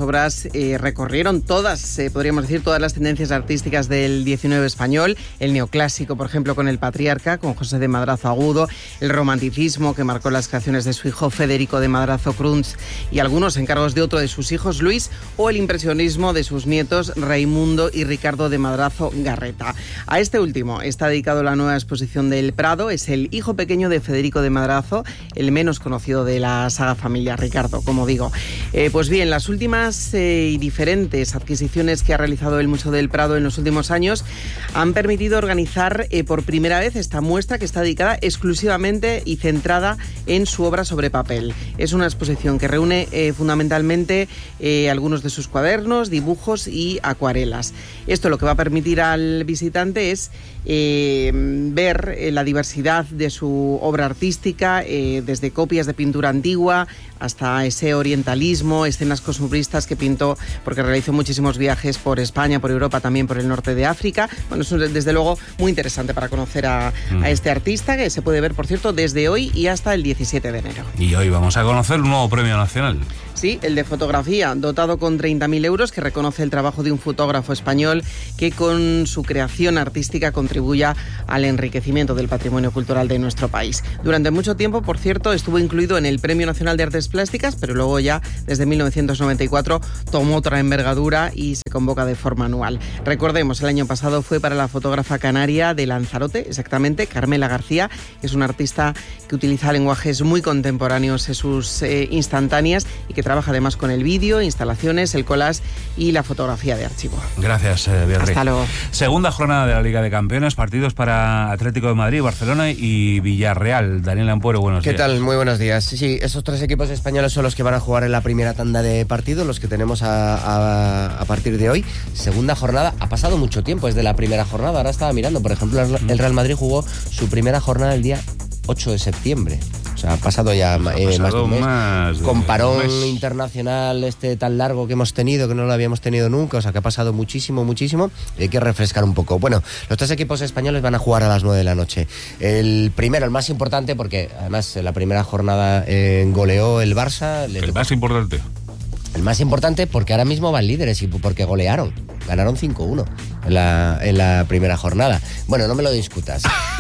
obras eh, recorrieron todas, eh, podríamos decir, todas las tendencias artísticas del diecinueve español, el neoclásico, por ejemplo, con El Patriarca, con José de Madrazo Agudo, el romanticismo, que marcó las creaciones de su hijo Federico de Madrazo Crunz y algunos encargos de otro de sus hijos, Luis, o el impresionismo de sus nietos, Raimundo y Ricardo de Madrazo Garreta. A este último está dedicado la nueva exposición del Prado, es el hijo pequeño de Federico de Madrazo, el menos conocido de la saga familiar, Ricardo, como digo. Eh, pues bien, las últimas eh, y diferentes adquisiciones que ha realizado el Museo del Prado en los últimos años han permitido organizar eh, por primera vez esta muestra, que está dedicada exclusivamente y centrada en su obra sobre papel. Es una exposición que reúne eh, fundamentalmente eh, algunos de sus cuadernos, dibujos y acuarelas. Esto lo que va a permitir al visitante es eh, ver eh, la diversidad de su obra artística, eh, desde copias de pintura antigua hasta ese orientalismo, escenas costumbristas que pintó porque realizó muchísimos viajes por España, por Europa, también por el norte de África. Bueno, es desde luego muy interesante para conocer a, mm. a este artista, que se puede ver, por cierto, desde hoy y hasta el diecisiete de enero. Y hoy vamos a conocer un nuevo premio nacional. Sí, el de fotografía, dotado con treinta mil euros, que reconoce el trabajo de un fotógrafo español que con su creación artística contribuya al enriquecimiento del patrimonio cultural de nuestro país. Durante mucho tiempo, por cierto, estuvo incluido en el Premio Nacional de Artes Plásticas, pero luego ya, desde mil novecientos noventa y cuatro, tomó otra envergadura y se convoca de forma anual. Recordemos, el año pasado fue para la fotógrafa canaria de Lanzarote, exactamente, Carmela García, que es una artista que utiliza lenguajes muy contemporáneos en sus eh, instantáneas y que trabaja además con el vídeo, instalaciones, el collage y la fotografía de archivo. Gracias, eh, Beatriz. Hasta luego. Segunda jornada de la Liga de Campeones, partidos para Atlético de Madrid, Barcelona y Villarreal. Daniel Ampuero, buenos ¿Qué días. ¿Qué tal? Muy buenos días. Sí, sí, esos tres equipos españoles son los que van a jugar en la primera tanda de partidos, los que tenemos a, a, a partir de hoy. Segunda jornada, ha pasado mucho tiempo desde la primera jornada, ahora estaba mirando, por ejemplo, el Real Madrid jugó su primera jornada el día ocho de septiembre. O sea, ha pasado ya eh, ha pasado más de un mes. Más de Con parón un mes. internacional este tan largo que hemos tenido, que no lo habíamos tenido nunca, o sea, que ha pasado muchísimo, muchísimo, y hay que refrescar un poco. Bueno, los tres equipos españoles van a jugar a las nueve de la noche. El primero, el más importante, porque además en la primera jornada eh, goleó el Barça. El más importante. El más importante porque ahora mismo van líderes y porque golearon. Ganaron cinco uno en la, en la primera jornada. Bueno, no me lo discutas.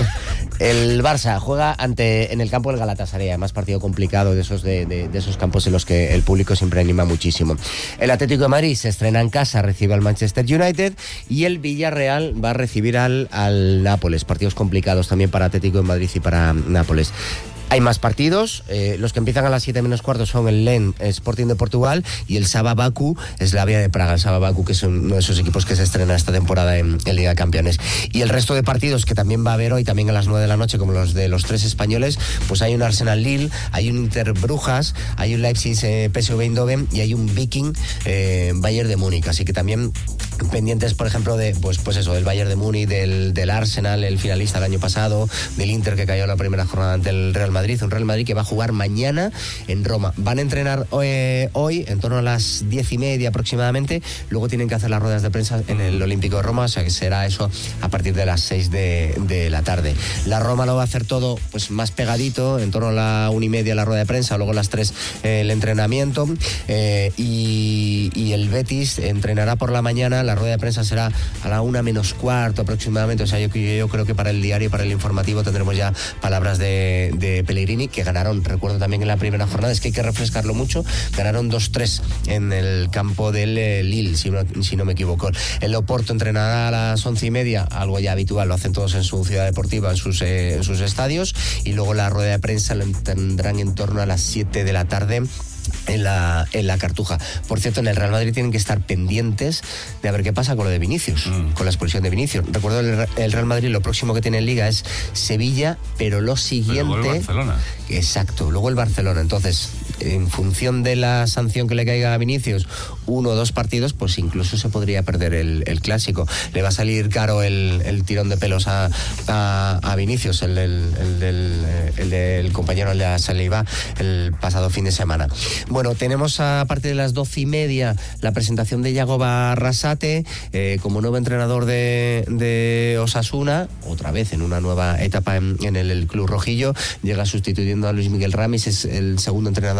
El Barça juega ante en el campo del Galatasaray, además partido complicado de esos, de, de, de esos campos en los que el público siempre anima muchísimo. El Atlético de Madrid se estrena en casa, recibe al Manchester United, y el Villarreal va a recibir al, al Nápoles. Partidos complicados también para Atlético de Madrid y para Nápoles. Hay más partidos, eh, los que empiezan a las siete menos cuarto son el Lens Sporting de Portugal y el Saba Baku Slavia de Praga. El Saba Baku, que es uno de esos equipos que se estrena esta temporada en, en Liga de Campeones. Y el resto de partidos que también va a haber hoy, también a las nueve de la noche, como los de los tres españoles, pues hay un Arsenal Lille, hay un Inter Brujas, hay un Leipzig eh, P S V Eindhoven y hay un Viking eh, Bayern de Múnich. Así que también pendientes, por ejemplo, de pues pues eso, del Bayern de Múnich, del, del Arsenal, el finalista del año pasado, del Inter, que cayó en la primera jornada ante el Real Madrid, un Real Madrid que va a jugar mañana en Roma. Van a entrenar hoy, hoy en torno a las diez y media aproximadamente, luego tienen que hacer las ruedas de prensa en el Olímpico de Roma, o sea que será eso a partir de las seis de, de la tarde. La Roma lo va a hacer todo pues más pegadito, en torno a la una y media la rueda de prensa, luego a las tres eh, el entrenamiento, eh, y, y el Betis entrenará por la mañana, la rueda de prensa será a la una menos cuarto aproximadamente, o sea yo, yo creo que para el diario, para el informativo tendremos ya palabras de, de Pellegrini, que ganaron, recuerdo también en la primera jornada, es que hay que refrescarlo mucho, ganaron dos tres en el campo del eh, Lille, si no, si no me equivoco. El Oporto entrenará a las once y media, algo ya habitual, lo hacen todos en su ciudad deportiva, en sus, eh, en sus estadios, y luego la rueda de prensa lo tendrán en torno a las siete de la tarde en la, en la Cartuja. Por cierto, en el Real Madrid tienen que estar pendientes de a ver qué pasa con lo de Vinicius, mm. con la expulsión de Vinicius. Recuerdo el, el Real Madrid, lo próximo que tiene en Liga es Sevilla, pero lo siguiente... Pero luego el Barcelona. Exacto, luego el Barcelona. Entonces, en función de la sanción que le caiga a Vinicius, uno o dos partidos, pues incluso se podría perder el, el Clásico. Le va a salir caro el, el tirón de pelos a, a, a Vinicius, el, el, el, del, el del compañero de la Saliva, el pasado fin de semana. Bueno, tenemos a partir de las doce y media la presentación de Yago Barrasate eh, como nuevo entrenador de, de Osasuna, otra vez en una nueva etapa en, en el, el club rojillo. Llega sustituyendo a Luis Miguel Ramis, es el segundo entrenador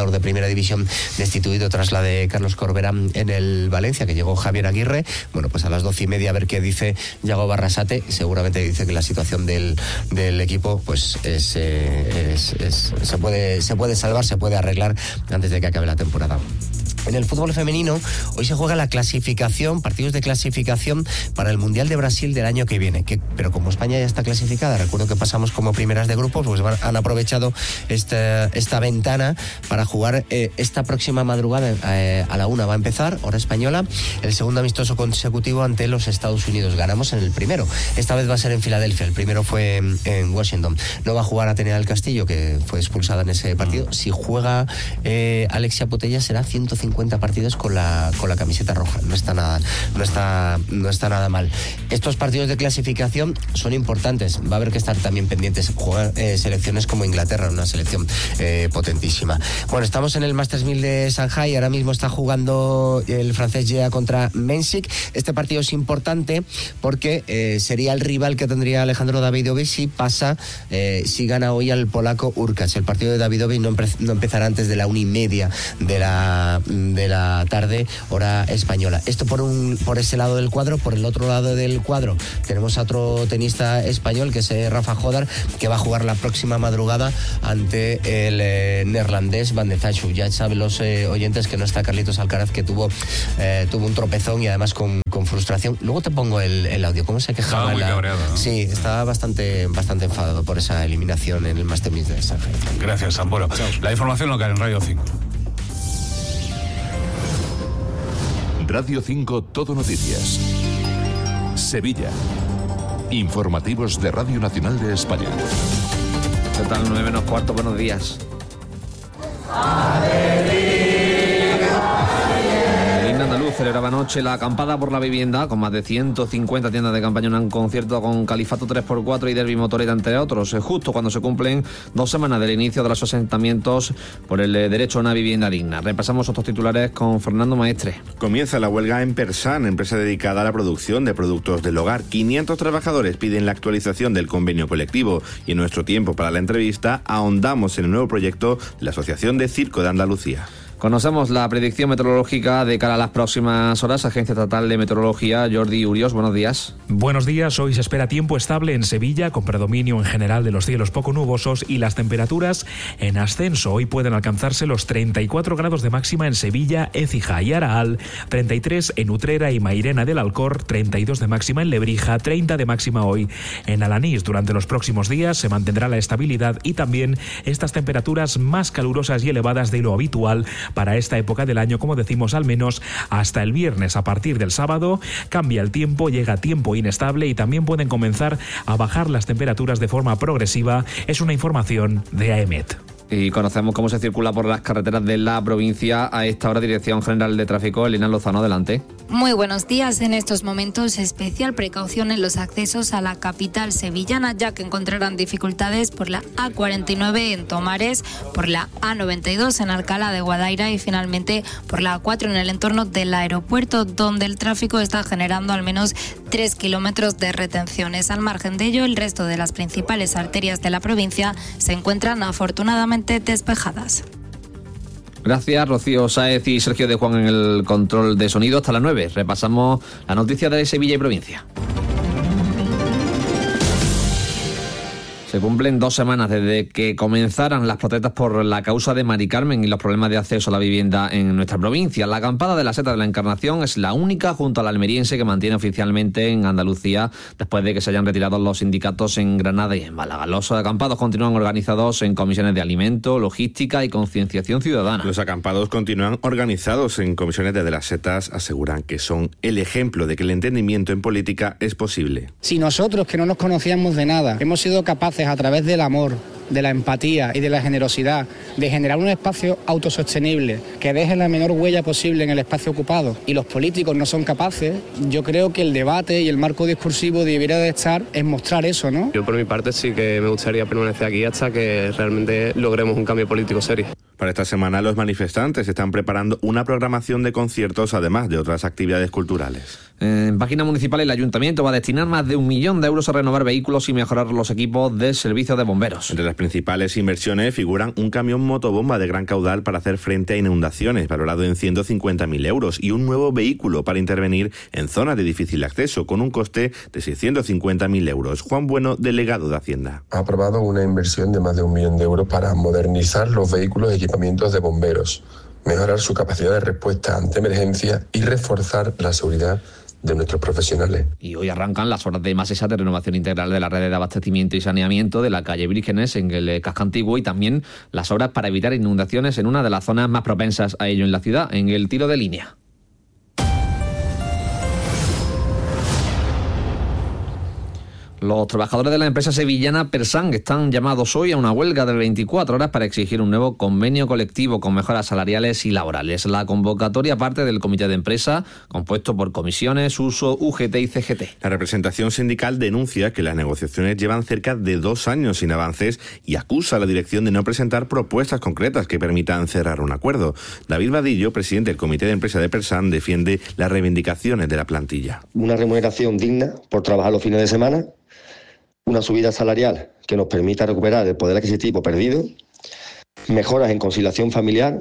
entrenador de Primera División destituido tras la de Carlos Corbera en el Valencia, que llegó Javier Aguirre. Bueno, pues a las doce y media a ver qué dice Yago Barrasate. Seguramente dice que la situación del, del equipo pues es, eh, es, es, se puede, se puede salvar, se puede arreglar antes de que acabe la temporada. En el fútbol femenino, hoy se juega la clasificación, partidos de clasificación para el Mundial de Brasil del año que viene. Que, pero como España ya está clasificada, recuerdo que pasamos como primeras de grupos, pues van, han aprovechado esta, esta ventana para jugar eh, esta próxima madrugada eh, a la una va a empezar, hora española, el segundo amistoso consecutivo ante los Estados Unidos. Ganamos en el primero. Esta vez va a ser en Filadelfia. El primero fue en, en Washington. No va a jugar Atenea del Castillo, que fue expulsada en ese partido. Si juega eh, Alexia Putella será ciento cincuenta partidos con la con la camiseta roja. No está nada no está no está nada mal. Estos partidos de clasificación son importantes. Va a haber que estar también pendientes. Jugar eh, selecciones como Inglaterra, una selección eh, potentísima. Bueno, estamos en el Masters mil de Shanghai. Ahora mismo está jugando el francés Gea contra Mensik. Este partido es importante porque eh, sería el rival que tendría Alejandro Davidovich si pasa, eh, si gana hoy al polaco Urkacz. El partido de Davidovich no, empe- no empezará antes de la una y media de la de la tarde, hora española. Esto por un por ese lado del cuadro. Por el otro lado del cuadro tenemos a otro tenista español, que es eh, Rafa Jodar, que va a jugar la próxima madrugada ante el eh, neerlandés Van de Zachu. Ya saben los eh, oyentes que no está Carlitos Alcaraz, que tuvo eh, tuvo un tropezón y además con, con frustración. Luego te pongo el, el audio. ¿Cómo se quejaba? Estaba muy la... cabreado, ¿no? Sí, estaba bastante, bastante enfadado por esa eliminación en el Masters mil de Shanghai. Gracias, Samporo. La información local en Radio cinco. Radio cinco Todo Noticias. Sevilla. Informativos de Radio Nacional de España. ¿Qué tal? nueve menos cuarto, buenos días. El himno andaluz celebraba anoche la acampada por la vivienda, con más de ciento cincuenta tiendas de campaña en un concierto con Califato tres por cuatro y Derby Motoreta, entre otros, justo cuando se cumplen dos semanas del inicio de los asentamientos por el derecho a una vivienda digna. Repasamos otros titulares con Fernando Maestre. Comienza la huelga en Persan, empresa dedicada a la producción de productos del hogar. quinientos trabajadores piden la actualización del convenio colectivo y en nuestro tiempo para la entrevista ahondamos en el nuevo proyecto de la Asociación de Circo de Andalucía. Conocemos la predicción meteorológica de cara a las próximas horas. Agencia Estatal de Meteorología, Jordi Urios, buenos días. Buenos días. Hoy se espera tiempo estable en Sevilla, con predominio en general de los cielos poco nubosos y las temperaturas en ascenso. Hoy pueden alcanzarse los treinta y cuatro grados de máxima en Sevilla, Écija y Araal, treinta y tres en Utrera y Mairena del Alcor, treinta y dos de máxima en Lebrija, treinta de máxima hoy en Alanís. Durante los próximos días se mantendrá la estabilidad y también estas temperaturas más calurosas y elevadas de lo habitual para esta época del año, como decimos, al menos hasta el viernes. A partir del sábado cambia el tiempo, llega tiempo inestable y también pueden comenzar a bajar las temperaturas de forma progresiva. Es una información de AEMET. Y conocemos cómo se circula por las carreteras de la provincia a esta hora. Dirección General de Tráfico, Elena Lozano, adelante. Muy buenos días. En estos momentos, especial precaución en los accesos a la capital sevillana, ya que encontrarán dificultades por la A cuarenta y nueve en Tomares, por la A noventa y dos en Alcalá de Guadaira y finalmente por la A cuatro en el entorno del aeropuerto, donde el tráfico está generando al menos tres kilómetros de retenciones. Al margen de ello, el resto de las principales arterias de la provincia se encuentran afortunadamente despejadas. Gracias, Rocío Sáez y Sergio de Juan en el control de sonido. Hasta las nueve. Repasamos la noticia de Sevilla y provincia. Se cumplen dos semanas desde que comenzaran las protestas por la causa de Mari Carmen y los problemas de acceso a la vivienda en nuestra provincia. La acampada de la Seta de la Encarnación es la única junto a la almeriense que mantiene oficialmente en Andalucía después de que se hayan retirado los sindicatos en Granada y en Málaga. Los acampados continúan organizados en comisiones de alimento, logística y concienciación ciudadana. Los acampados continúan organizados en comisiones desde las Setas. Aseguran que son el ejemplo de que el entendimiento en política es posible. Si nosotros, que no nos conocíamos de nada, hemos sido capaces a través del amor, de la empatía y de la generosidad, de generar un espacio autosostenible que deje la menor huella posible en el espacio ocupado, y los políticos no son capaces, yo creo que el debate y el marco discursivo debería de estar en mostrar eso, ¿no? Yo por mi parte sí que me gustaría permanecer aquí hasta que realmente logremos un cambio político serio. Para esta semana los manifestantes están preparando una programación de conciertos, además de otras actividades culturales. En página municipal, el ayuntamiento va a destinar más de un millón de euros a renovar vehículos y mejorar los equipos de servicio de bomberos. Entre las principales inversiones figuran un camión motobomba de gran caudal para hacer frente a inundaciones, valorado en ciento cincuenta mil euros, y un nuevo vehículo para intervenir en zonas de difícil acceso, con un coste de seiscientos cincuenta mil euros. Juan Bueno, delegado de Hacienda. Ha aprobado una inversión de más de un millón de euros para modernizar los vehículos y equipamientos de bomberos, mejorar su capacidad de respuesta ante emergencias y reforzar la seguridad de nuestros profesionales. Y hoy arrancan las obras de Masesa de renovación integral de la red de abastecimiento y saneamiento de la calle Vírgenes en el casco antiguo, y también las obras para evitar inundaciones en una de las zonas más propensas a ello en la ciudad, en el Tiro de Línea. Los trabajadores de la empresa sevillana Persang están llamados hoy a una huelga de veinticuatro horas para exigir un nuevo convenio colectivo con mejoras salariales y laborales. La convocatoria parte del comité de empresa, compuesto por comisiones, uso, U G T y C G T. La representación sindical denuncia que las negociaciones llevan cerca de dos años sin avances y acusa a la dirección de no presentar propuestas concretas que permitan cerrar un acuerdo. David Vadillo, presidente del comité de empresa de Persang, defiende las reivindicaciones de la plantilla. Una remuneración digna por trabajar los fines de semana, una subida salarial que nos permita recuperar el poder adquisitivo perdido, mejoras en conciliación familiar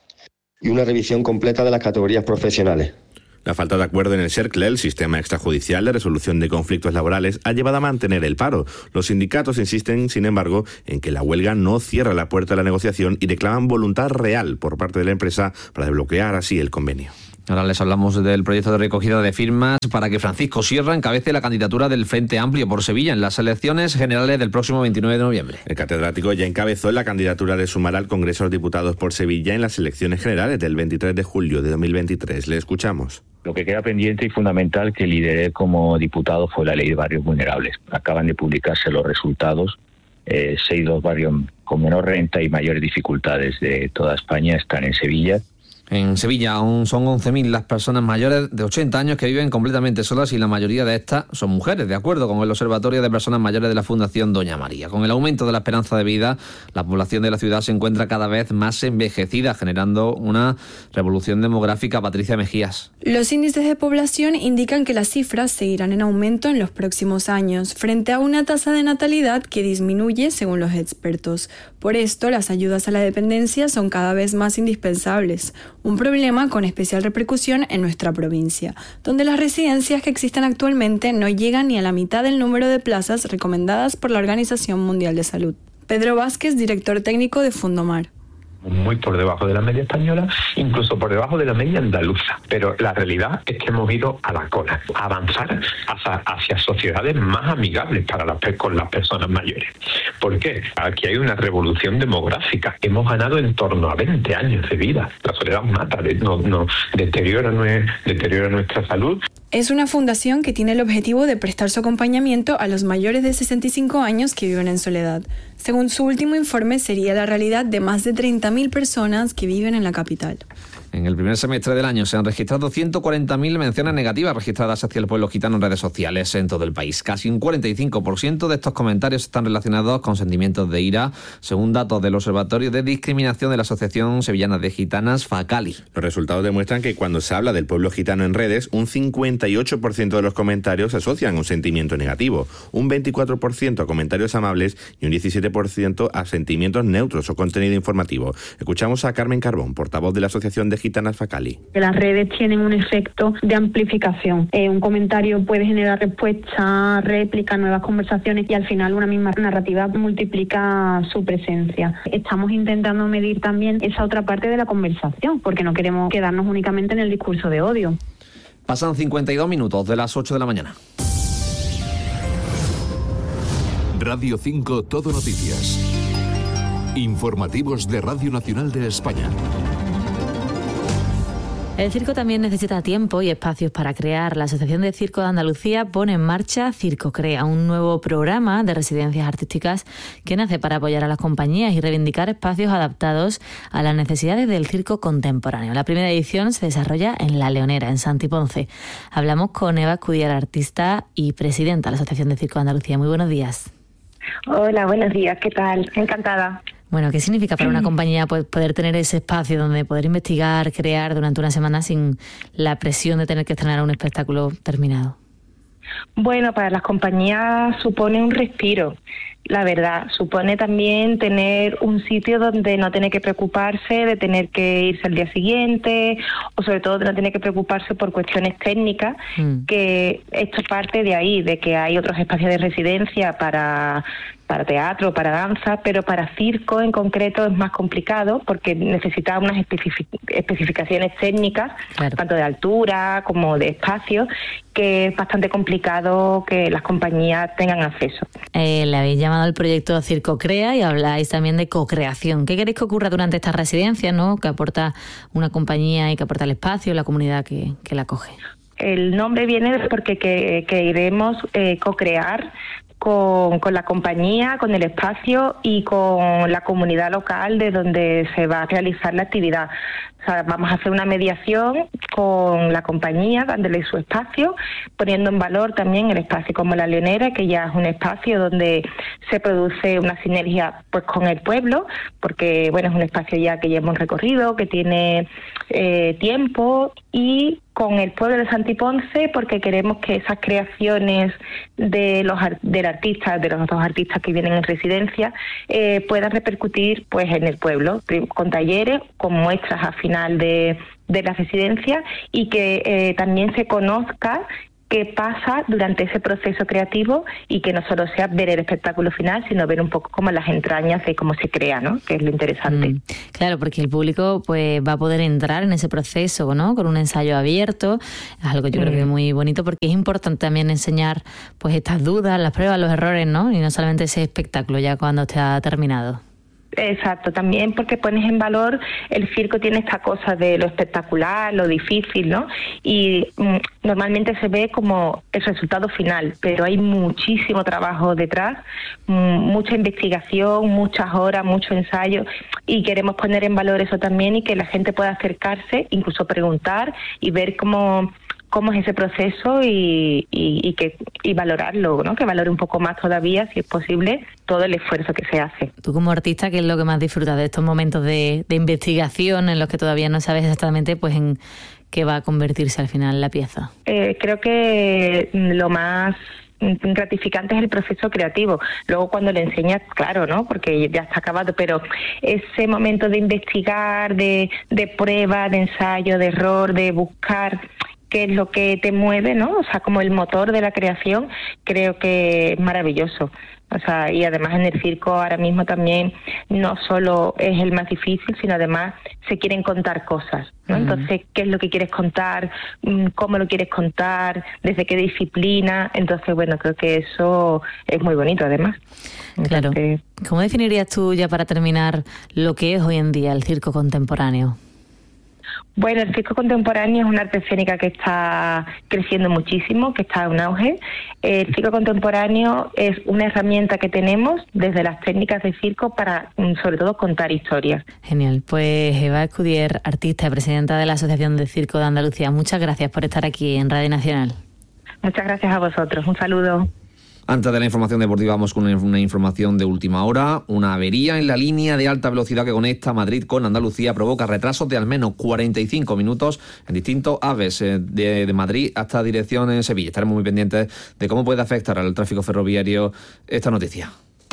y una revisión completa de las categorías profesionales. La falta de acuerdo en el SERCLE, el sistema extrajudicial de resolución de conflictos laborales, ha llevado a mantener el paro. Los sindicatos insisten, sin embargo, en que la huelga no cierra la puerta a la negociación y reclaman voluntad real por parte de la empresa para desbloquear así el convenio. Ahora les hablamos del proyecto de recogida de firmas para que Francisco Sierra encabece la candidatura del Frente Amplio por Sevilla en las elecciones generales del próximo veintinueve de noviembre. El catedrático ya encabezó la candidatura de sumar al Congreso de los Diputados por Sevilla en las elecciones generales del veintitrés de julio de dos mil veintitrés. Le escuchamos. Lo que queda pendiente y fundamental que lideré como diputado fue la ley de barrios vulnerables. Acaban de publicarse los resultados. Eh, seis de los barrios con menor renta y mayores dificultades de toda España están en Sevilla. En Sevilla aún son once mil las personas mayores de ochenta años que viven completamente solas, y la mayoría de estas son mujeres, de acuerdo con el Observatorio de Personas Mayores de la Fundación Doña María. Con el aumento de la esperanza de vida, la población de la ciudad se encuentra cada vez más envejecida, generando una revolución demográfica. Patricia Mejías. Los índices de población indican que las cifras seguirán en aumento en los próximos años, frente a una tasa de natalidad que disminuye según los expertos. Por esto, las ayudas a la dependencia son cada vez más indispensables. Un problema con especial repercusión en nuestra provincia, donde las residencias que existen actualmente no llegan ni a la mitad del número de plazas recomendadas por la Organización Mundial de Salud. Pedro Vázquez, director técnico de Fundomar. Muy por debajo de la media española, incluso por debajo de la media andaluza. Pero la realidad es que hemos ido a la cola, a avanzar hacia, hacia sociedades más amigables para las, con las personas mayores. ¿Por qué? Aquí hay una revolución demográfica. Hemos ganado en torno a veinte años de vida. La soledad mata, no, no, deteriora, deteriora nuestra salud. Es una fundación que tiene el objetivo de prestar su acompañamiento a los mayores de sesenta y cinco años que viven en soledad. Según su último informe, sería la realidad de más de treinta mil personas que viven en la capital. En el primer semestre del año se han registrado ciento cuarenta mil menciones negativas registradas hacia el pueblo gitano en redes sociales en todo el país. Casi un cuarenta y cinco por ciento de estos comentarios están relacionados con sentimientos de ira, según datos del Observatorio de Discriminación de la Asociación Sevillana de Gitanas, FACALI. Los resultados demuestran que cuando se habla del pueblo gitano en redes, un cincuenta y ocho por ciento de los comentarios asocian un sentimiento negativo, un veinticuatro por ciento a comentarios amables y un diecisiete por ciento a sentimientos neutros o contenido informativo. Escuchamos a Carmen Carbón, portavoz de la Asociación de Gitanas FACALI. Las redes tienen un efecto de amplificación. Eh, un comentario puede generar respuesta, réplica, nuevas conversaciones, y al final una misma narrativa multiplica su presencia. Estamos intentando medir también esa otra parte de la conversación, porque no queremos quedarnos únicamente en el discurso de odio. Pasan cincuenta y dos minutos de las ocho de la mañana. Radio cinco Todo Noticias. Informativos de Radio Nacional de España. El circo también necesita tiempo y espacios para crear. La Asociación de Circo de Andalucía pone en marcha Circo Crea, un nuevo programa de residencias artísticas que nace para apoyar a las compañías y reivindicar espacios adaptados a las necesidades del circo contemporáneo. La primera edición se desarrolla en La Leonera, en Santiponce. Hablamos con Eva Escudilla, artista y presidenta de la Asociación de Circo de Andalucía. Muy buenos días. Hola, buenos días. ¿Qué tal? Encantada. Bueno, ¿qué significa para una compañía pues, poder tener ese espacio donde poder investigar, crear durante una semana sin la presión de tener que estrenar un espectáculo terminado? Bueno, para las compañías supone un respiro, la verdad. Supone también tener un sitio donde no tener que preocuparse de tener que irse al día siguiente, o sobre todo de no tener que preocuparse por cuestiones técnicas, mm. que esto parte de ahí, de que hay otros espacios de residencia para... para teatro, para danza, pero para circo en concreto es más complicado porque necesita unas especific- especificaciones técnicas, claro. tanto de altura como de espacio, que es bastante complicado que las compañías tengan acceso. Eh, le habéis llamado al proyecto Circo Crea y habláis también de co-creación. ¿Qué queréis que ocurra durante esta residencia, ¿no? que aporta una compañía y que aporta el espacio, la comunidad que, que la acoge? El nombre viene porque que, que iremos eh, co-crear Con, con la compañía, con el espacio y con la comunidad local de donde se va a realizar la actividad. O sea, vamos a hacer una mediación con la compañía, dándole su espacio, poniendo en valor también el espacio como La Leonera, que ya es un espacio donde se produce una sinergia pues con el pueblo, porque bueno, es un espacio ya que ya hemos recorrido, que tiene eh, tiempo, y con el pueblo de Santiponce, porque queremos que esas creaciones de los del artista, de los dos artistas que vienen en residencia, eh, puedan repercutir pues en el pueblo, con talleres, con muestras a final de, de la residencia, y que eh, también se conozca qué pasa durante ese proceso creativo y que no solo sea ver el espectáculo final, sino ver un poco como las entrañas de cómo se crea, ¿no? Que es lo interesante. Mm, claro, porque el público pues va a poder entrar en ese proceso, ¿no? Con un ensayo abierto. Es algo yo mm. creo que es muy bonito, porque es importante también enseñar pues estas dudas, las pruebas, los errores, ¿no? Y no solamente ese espectáculo ya cuando está terminado. Exacto, también porque pones en valor, el circo tiene esta cosa de lo espectacular, lo difícil, ¿no? Y mm, normalmente se ve como el resultado final, pero hay muchísimo trabajo detrás, mm, mucha investigación, muchas horas, mucho ensayo, y queremos poner en valor eso también y que la gente pueda acercarse, incluso preguntar y ver cómo... cómo es ese proceso y, y, y que y valorarlo, ¿no? Que valore un poco más todavía, si es posible, todo el esfuerzo que se hace. Tú como artista, ¿qué es lo que más disfrutas de estos momentos de, de investigación en los que todavía no sabes exactamente pues en qué va a convertirse al final la pieza? Eh, creo que lo más gratificante es el proceso creativo. Luego cuando le enseñas, claro, ¿no? Porque ya está acabado, pero ese momento de investigar, de, de prueba, de ensayo, de error, de buscar qué es lo que te mueve, ¿no? O sea, como el motor de la creación, creo que es maravilloso. O sea, y además en el circo ahora mismo también no solo es el más difícil, sino además se quieren contar cosas, ¿no? Uh-huh. Entonces, ¿qué es lo que quieres contar? ¿Cómo lo quieres contar? ¿Desde qué disciplina? Entonces, bueno, creo que eso es muy bonito además. Claro. Entonces, ¿cómo definirías tú, ya para terminar, lo que es hoy en día el circo contemporáneo? Bueno, el circo contemporáneo es una arte escénica que está creciendo muchísimo, que está en auge. El circo contemporáneo es una herramienta que tenemos desde las técnicas de circo para, sobre todo, contar historias. Genial. Pues Eva Escudier, artista y presidenta de la Asociación de Circo de Andalucía, muchas gracias por estar aquí en Radio Nacional. Muchas gracias a vosotros. Un saludo. Antes de la información deportiva vamos con una información de última hora. Una avería en la línea de alta velocidad que conecta Madrid con Andalucía provoca retrasos de al menos cuarenta y cinco minutos en distintos aves de, de Madrid hasta dirección en Sevilla. Estaremos muy pendientes de cómo puede afectar al tráfico ferroviario esta noticia.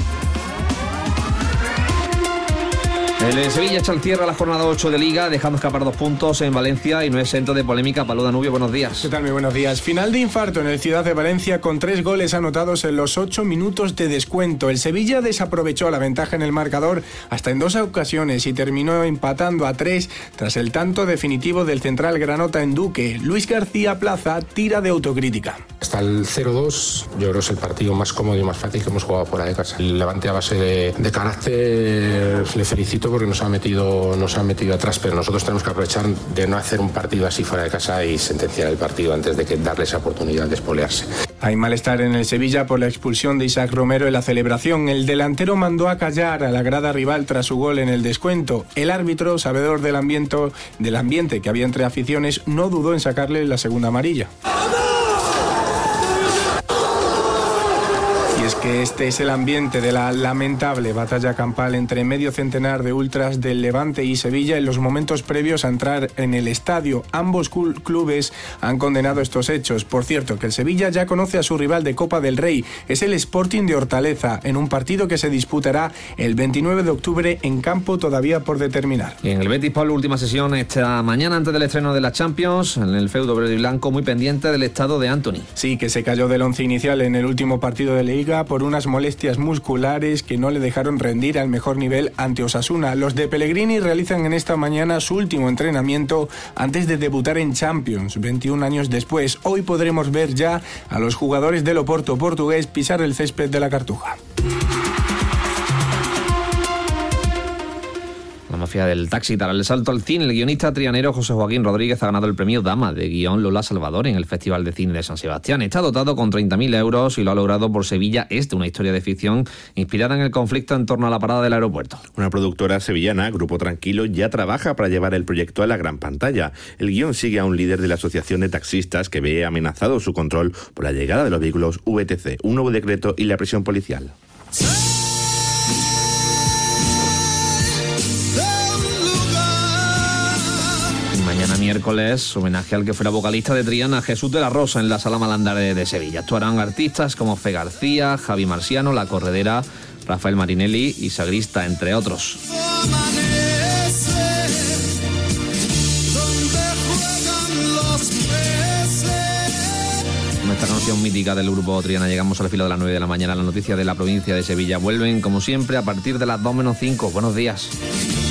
El Sevilla echa al cierre a la jornada ocho de Liga, dejando escapar dos puntos en Valencia y no es exento de polémica. Paló Danubio, buenos días. ¿Qué tal? Muy buenos días. Final de infarto en el Ciudad de Valencia con tres goles anotados en los ocho minutos de descuento. El Sevilla desaprovechó la ventaja en el marcador hasta en dos ocasiones y terminó empatando a tres tras el tanto definitivo del central granota en Duque. Luis García Plaza tira de autocrítica. Hasta el cero dos yo creo que es el partido más cómodo y más fácil que hemos jugado fuera de casa. El Levante a base de, de carácter, le felicito porque nos ha metido nos ha metido atrás, pero nosotros tenemos que aprovechar de no hacer un partido así fuera de casa y sentenciar el partido antes de que darle esa oportunidad de espolearse. Hay malestar en el Sevilla por la expulsión de Isaac Romero en la celebración. El delantero mandó a callar a la grada rival tras su gol en el descuento. El árbitro, sabedor del ambiente, del ambiente que había entre aficiones, no dudó en sacarle la segunda amarilla. que este es el ambiente de la lamentable batalla campal entre medio centenar de ultras del Levante y Sevilla en los momentos previos a entrar en el estadio. Ambos clubes han condenado estos hechos. Por cierto, que el Sevilla ya conoce a su rival de Copa del Rey. Es el Sporting de Hortaleza, en un partido que se disputará el veintinueve de octubre en campo todavía por determinar. Y en el Betis, Pablo, última sesión esta mañana antes del estreno de la Champions, en el feudo verde y blanco, muy pendiente del estado de Anthony. Sí, que se cayó del once inicial en el último partido de Liga por unas molestias musculares que no le dejaron rendir al mejor nivel ante Osasuna. Los de Pellegrini realizan en esta mañana su último entrenamiento antes de debutar en Champions, veintiún años después. Hoy podremos ver ya a los jugadores del Oporto portugués pisar el césped de la Cartuja. La mafia del taxi dará el salto al cine. El guionista trianero José Joaquín Rodríguez ha ganado el premio Dama de guión Lola Salvador en el Festival de Cine de San Sebastián. Está dotado con treinta mil euros y lo ha logrado por Sevilla Este, una historia de ficción inspirada en el conflicto en torno a la parada del aeropuerto. Una productora sevillana, Grupo Tranquilo, ya trabaja para llevar el proyecto a la gran pantalla. El guión sigue a un líder de la Asociación de Taxistas que ve amenazado su control por la llegada de los vehículos V T C, un nuevo decreto y la presión policial. Mañana miércoles, homenaje al que fuera vocalista de Triana, Jesús de la Rosa, en la Sala Malandare de Sevilla. Actuarán artistas como Fe García, Javi Marciano, La Corredera, Rafael Marinelli y Sagrista, entre otros. Con esta canción mítica del grupo Triana llegamos al filo de las nueve de la mañana. Las noticias de la provincia de Sevilla vuelven, como siempre, a partir de las dos menos cinco. Buenos días.